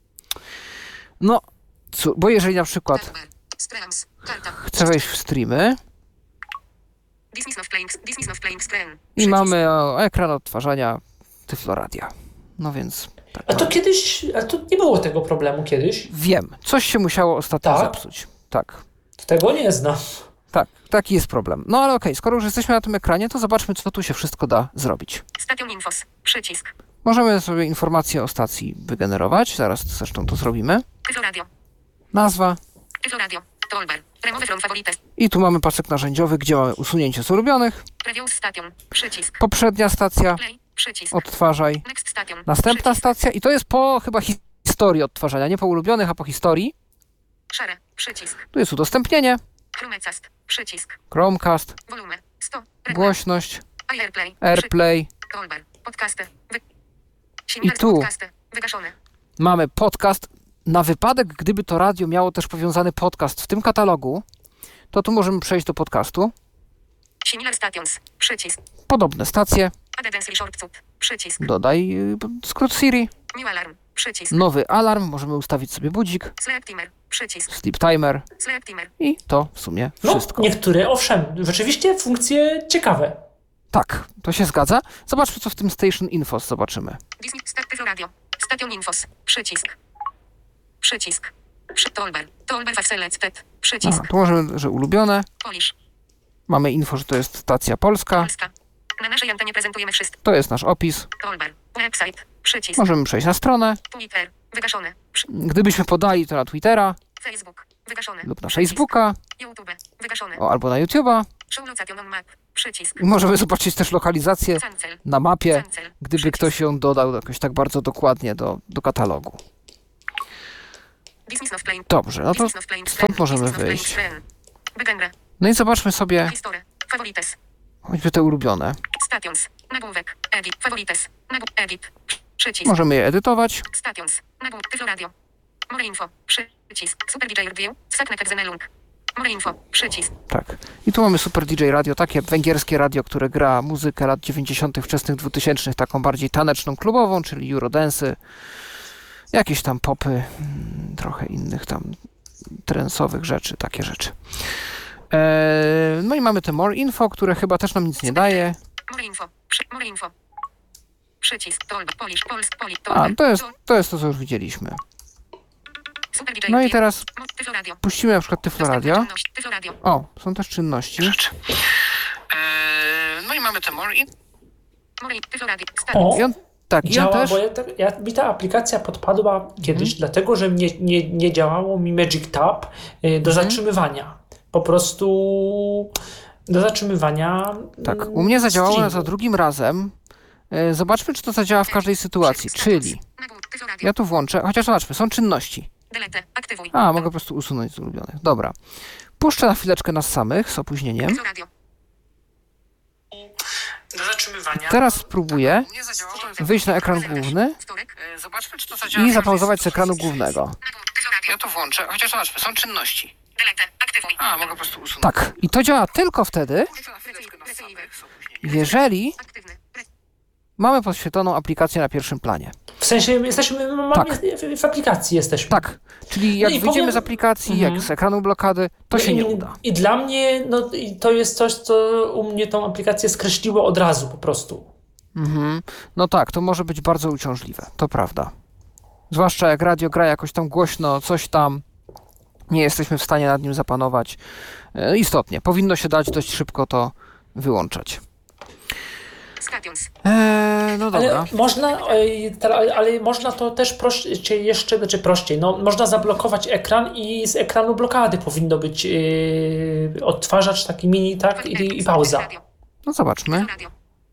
Speaker 1: No, cu- bo jeżeli na przykład
Speaker 3: Tab bar. Streams. Karta.
Speaker 1: chcę wejść w streamy
Speaker 3: Business of playing. Business of playing screen.
Speaker 1: i
Speaker 3: Przycisk.
Speaker 1: mamy o, ekran odtwarzania Tyflo Radia. No więc tak,
Speaker 2: A to kiedyś, a to nie było tego problemu kiedyś.
Speaker 1: wiem, coś się musiało ostatnio
Speaker 2: Tak?
Speaker 1: zepsuć. Tak.
Speaker 2: Tego nie znam.
Speaker 1: Tak, taki jest problem. No ale okej, skoro już jesteśmy na tym ekranie, to zobaczmy, co tu się wszystko da zrobić.
Speaker 3: Station infos. Przycisk.
Speaker 1: Możemy sobie informacje o stacji wygenerować, zaraz zresztą to zrobimy.
Speaker 3: Tyflo radio.
Speaker 1: Nazwa
Speaker 3: Tyflo radio. Toolbar. Remove from favorites.
Speaker 1: i tu mamy pasek narzędziowy, gdzie mamy usunięcie z ulubionych,
Speaker 3: Previous station. Przycisk.
Speaker 1: poprzednia stacja,
Speaker 3: Play. Przycisk.
Speaker 1: odtwarzaj,
Speaker 3: Next station.
Speaker 1: następna
Speaker 3: Przycisk.
Speaker 1: stacja i to jest po chyba historii odtwarzania, nie po ulubionych, a po historii.
Speaker 3: Share. Przycisk.
Speaker 1: Tu jest udostępnienie,
Speaker 3: Chromecast. Przycisk.
Speaker 1: Chromecast,
Speaker 3: Volume. sto. Reklam.
Speaker 1: głośność,
Speaker 3: AirPlay.
Speaker 1: AirPlay.
Speaker 3: Toolbar. Podcasty. Wy...
Speaker 1: I tu.
Speaker 3: Podcasty. Wygaszone.
Speaker 1: Mamy podcast. Na wypadek, gdyby to radio miało też powiązany podcast w tym katalogu, to tu możemy przejść do podcastu.
Speaker 3: Similar stations. Przycisk.
Speaker 1: Podobne stacje.
Speaker 3: Add densely short cut. Przycisk.
Speaker 1: Dodaj y, skrót Siri.
Speaker 3: New alarm. Przycisk.
Speaker 1: Nowy alarm. Możemy ustawić sobie budzik.
Speaker 3: Sleep timer. Przycisk.
Speaker 1: Sleep timer.
Speaker 3: Sleep timer.
Speaker 1: I to w sumie
Speaker 2: No,
Speaker 1: wszystko.
Speaker 2: niektóre, owszem, rzeczywiście funkcje ciekawe.
Speaker 1: Tak, to się zgadza. Zobaczmy, co w tym Station Infos zobaczymy.
Speaker 3: Disney Start Tyflo Radio. Station Infos. Przycisk. Przycisk. Przy Tolber. Tolber five selected. Przycisk.
Speaker 1: Aha, tu możemy, że ulubione.
Speaker 3: Polish.
Speaker 1: Mamy info, że to jest stacja polska.
Speaker 3: Polska. Na naszej antenie prezentujemy wszystko.
Speaker 1: To jest nasz opis.
Speaker 3: Tolber. Website. Przycisk.
Speaker 1: Możemy przejść na stronę.
Speaker 3: Twitter. Wygaszone. Przy...
Speaker 1: Gdybyśmy podali to na Twittera
Speaker 3: Facebook. Wygaszone.
Speaker 1: lub na
Speaker 3: Przycisk.
Speaker 1: Facebooka,
Speaker 3: YouTube. Wygaszone.
Speaker 1: o, albo na YouTube'a.
Speaker 3: Show location on map. Przycisk.
Speaker 1: I możemy zobaczyć też lokalizację
Speaker 3: Cancel.
Speaker 1: na mapie,
Speaker 3: Cancel.
Speaker 1: gdyby
Speaker 3: Przycisk.
Speaker 1: ktoś ją dodał jakoś tak bardzo dokładnie do, do katalogu.
Speaker 3: Dismiss not plain.
Speaker 1: Dobrze, no to
Speaker 3: Dismiss not plain
Speaker 1: stąd
Speaker 3: friend.
Speaker 1: możemy
Speaker 3: Dismiss not plain
Speaker 1: wyjść.
Speaker 3: friend. Wygenre.
Speaker 1: No i zobaczmy sobie
Speaker 3: History. Favorites.
Speaker 1: choćby te ulubione.
Speaker 3: Stations. Nagłówek. Edit. Favorites. Nagłówek. Edit. Przycisk.
Speaker 1: Możemy je edytować.
Speaker 3: Stations. Nagłówek. Tyflo Radio. More info. Przycisk. Super D J Review. Saknetek Zenelung. More info. Przycisk.
Speaker 1: Tak. I tu mamy Super D J Radio, takie węgierskie radio, które gra muzykę lat dziewięćdziesiątych, wczesnych dwutysięcznych, taką bardziej taneczną, klubową, czyli Eurodance, jakieś tam popy, mm, trochę innych tam trensowych rzeczy, takie rzeczy. Eee, no i mamy te More Info, które chyba też nam nic nie daje.
Speaker 3: More info. Przy, more info. Przycisk. Tolber. Polish. Polsk. Poli.
Speaker 1: A,
Speaker 3: Tolber.
Speaker 1: to jest, to jest to, co już widzieliśmy.
Speaker 3: Super D J
Speaker 1: No i
Speaker 3: Review.
Speaker 1: teraz
Speaker 3: Mo- Tyflo Radio.
Speaker 1: puścimy na przykład Tyflo Radio.
Speaker 3: Czynność. Tyflo Radio.
Speaker 1: O, są też czynności. Eee, no i mamy te More Info.
Speaker 3: More Tyflo Radio.
Speaker 2: O,
Speaker 3: Status.
Speaker 1: I on, tak, i on
Speaker 2: działa,
Speaker 1: też...
Speaker 2: bo ja, tak- ja, mi ta aplikacja podpadła kiedyś, dlatego że mnie, nie, nie działało mi Magic Tab y, do zatrzymywania. Po prostu do zatrzymywania.
Speaker 1: Tak,
Speaker 2: mm,
Speaker 1: u mnie zadziałało
Speaker 2: streamu.
Speaker 1: za drugim razem. E, Zobaczmy, czy to zadziała w każdej sytuacji. Czyli
Speaker 3: Nagłówek. Tyflo Radio.
Speaker 1: ja tu włączę, chociaż zobaczmy, są czynności.
Speaker 3: Delete. Aktywuj.
Speaker 1: A, mogę po prostu usunąć z ulubionych. Dobra. Puszczę na chwileczkę nas samych z opóźnieniem.
Speaker 3: Tyflo Radio.
Speaker 2: Do zatrzymywania.
Speaker 1: Teraz spróbuję wyjść na ekran główny
Speaker 3: Wtorek.
Speaker 1: zobaczmy, czy to zadziała i zapauzować z ekranu głównego.
Speaker 3: Nagłówek. Tyflo Radio.
Speaker 1: Ja to włączę, chociaż zobaczmy, są czynności.
Speaker 3: Delete. Aktywuj.
Speaker 1: A, mogę po prostu usunąć. Tak, i to działa tylko wtedy, jeżeli
Speaker 3: Aktywny.
Speaker 1: mamy podświetloną aplikację na pierwszym planie.
Speaker 2: W sensie jesteśmy, mamy
Speaker 1: Tak.
Speaker 2: w, w aplikacji jesteśmy.
Speaker 1: Tak, czyli jak
Speaker 2: No i
Speaker 1: wyjdziemy
Speaker 2: powiem-
Speaker 1: z aplikacji,
Speaker 2: Mhm.
Speaker 1: jak z ekranu blokady, to
Speaker 2: No
Speaker 1: się
Speaker 2: i,
Speaker 1: nie uda.
Speaker 2: I dla mnie no, i to jest coś, co u mnie tą aplikację skreśliło od razu po prostu.
Speaker 1: Mhm. No tak, to może być bardzo uciążliwe, to prawda. Zwłaszcza jak radio gra jakoś tam głośno, coś tam, nie jesteśmy w stanie nad nim zapanować. E, istotnie, powinno się dać dość szybko to wyłączać.
Speaker 3: Stations.
Speaker 1: E, no dobra.
Speaker 2: Ale można, ej, tra- ale, ale można to też prościej, jeszcze, znaczy prościej, no, można zablokować ekran i z ekranu blokady powinno być yy, odtwarzacz taki mini, tak, i, i pauza.
Speaker 1: No zobaczmy.
Speaker 3: Radio.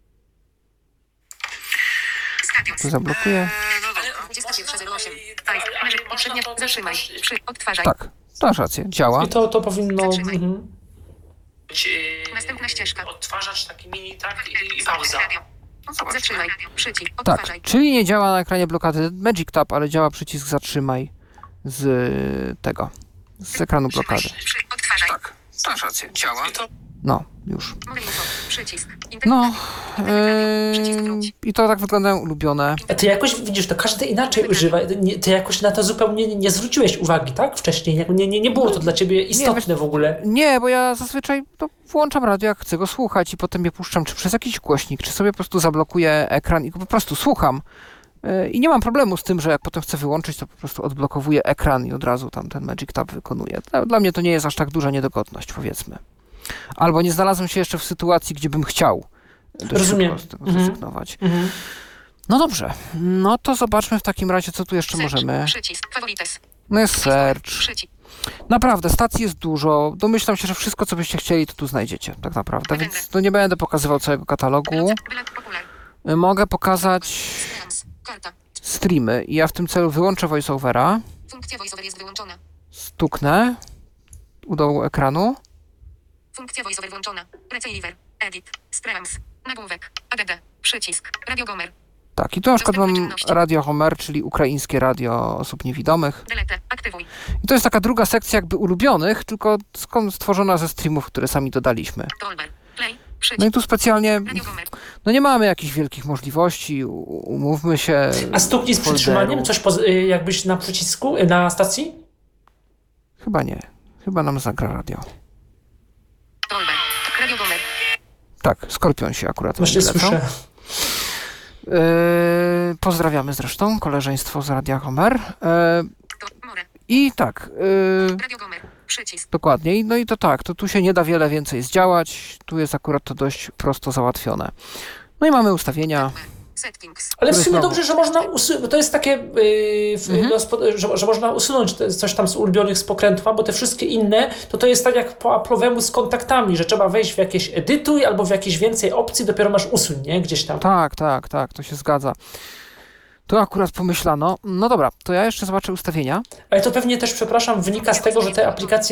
Speaker 1: Tu zablokuję.
Speaker 3: dwadzieścia jeden zero osiem. Five. Leży. Poprzednia. Zatrzymaj. Przy. Odtwarzaj.
Speaker 1: Tak, masz rację, działa.
Speaker 2: I to, to powinno
Speaker 3: Zatrzymaj.
Speaker 2: mhm.
Speaker 3: Następna ścieżka.
Speaker 2: Odtwarzacz taki mini, tak,
Speaker 3: Radio. Zatrzymaj. Przycisk.
Speaker 1: Tak,
Speaker 3: Odtwarzaj.
Speaker 1: czyli nie działa na ekranie blokady Magic Tab, ale działa przycisk zatrzymaj z tego, z ekranu blokady.
Speaker 3: Przy. Odtwarzaj.
Speaker 1: Tak, masz rację, działa. No, już.
Speaker 3: More info. Przycisk.
Speaker 1: No,
Speaker 3: Przycisk
Speaker 1: yy,
Speaker 3: wróć.
Speaker 1: i to tak wyglądają ulubione.
Speaker 2: A ty jakoś, widzisz, to każdy inaczej używa. Nie- Ty jakoś na to zupełnie nie, nie zwróciłeś uwagi, tak? Wcześniej. Jak- Nie, nie, nie było to dla ciebie istotne w ogóle.
Speaker 1: Nie, bo ja zazwyczaj no, włączam radio, jak chcę go słuchać i potem je puszczam czy przez jakiś głośnik, czy sobie po prostu zablokuję ekran i go po prostu słucham. Yy, I nie mam problemu z tym, że jak potem chcę wyłączyć, to po prostu odblokowuję ekran i od razu tam ten Magic Tab wykonuje. Dla, dla mnie to nie jest aż tak duża niedogodność, powiedzmy. Albo nie znalazłem się jeszcze w sytuacji, gdzie bym chciał dość
Speaker 2: Rozumiem.
Speaker 1: szybko z tego
Speaker 2: Mhm.
Speaker 1: zrezygnować.
Speaker 2: Mhm.
Speaker 1: No dobrze, no to zobaczmy w takim razie, co tu jeszcze
Speaker 3: Search.
Speaker 1: możemy.
Speaker 3: Przycisk. Favorites.
Speaker 1: No jest search.
Speaker 3: Przycisk.
Speaker 1: Naprawdę, stacji jest dużo. Domyślam się, że wszystko, co byście chcieli, to tu znajdziecie, tak naprawdę. Więc no nie będę pokazywał całego katalogu.
Speaker 3: Wylot popular.
Speaker 1: Y, Mogę pokazać
Speaker 3: Streams. Karta.
Speaker 1: streamy i ja w tym celu wyłączę voiceovera,
Speaker 3: Funkcja voiceover jest wyłączona.
Speaker 1: stuknę u dołu ekranu.
Speaker 3: Funkcja voiceover włączona. Receiver. Edit. Streams. Nagłówek. A D D. Przycisk. Radio Gomer.
Speaker 1: Tak, i tu na przykład
Speaker 3: Dostępne
Speaker 1: mam
Speaker 3: czynności.
Speaker 1: Radio Homer, czyli ukraińskie radio osób niewidomych.
Speaker 3: Delete. Aktywuj.
Speaker 1: I to jest taka druga sekcja jakby ulubionych, tylko skąd stworzona ze streamów, które sami dodaliśmy.
Speaker 3: Tolber. Play. Przycisk.
Speaker 1: No i tu specjalnie,
Speaker 3: Radio Gomer.
Speaker 1: no nie mamy jakichś wielkich możliwości, u- umówmy się.
Speaker 2: A stuknij z
Speaker 1: folderu.
Speaker 2: przytrzymaniem? Coś poz- y, jakbyś na przycisku, y, na stacji?
Speaker 1: Chyba nie. Chyba nam zagra radio.
Speaker 3: Dolber. Radio Gomer.
Speaker 1: Tak, Skorpion się akurat
Speaker 2: Właśnie
Speaker 1: będzie lecał.
Speaker 2: słyszę.
Speaker 1: Yy, pozdrawiamy zresztą koleżeństwo z Radia Homer. Yy,
Speaker 3: To More.
Speaker 1: I tak, yy,
Speaker 3: Radio Gomer. Przycisk.
Speaker 1: dokładnie. I- No i to tak, to tu się nie da wiele więcej zdziałać. Tu jest akurat to dość prosto załatwione. No i mamy ustawienia.
Speaker 3: Settings.
Speaker 2: Ale w
Speaker 1: Który
Speaker 2: sumie
Speaker 1: znowu?
Speaker 2: dobrze, że można usunąć, bo to jest takie, yy, w,
Speaker 1: Mhm.
Speaker 2: no, spo- że, że można usunąć te- coś tam z ulubionych z pokrętła, bo te wszystkie inne, to to jest tak jak po Apple'owemu z kontaktami, że trzeba wejść w jakieś edytuj albo w jakieś więcej opcji, dopiero masz usuń, nie? Gdzieś tam.
Speaker 1: Tak, tak, tak, to się zgadza. To akurat pomyślano. No dobra, to ja jeszcze zobaczę ustawienia.
Speaker 2: Ale to pewnie też, przepraszam, wynika z tego, że te aplikacje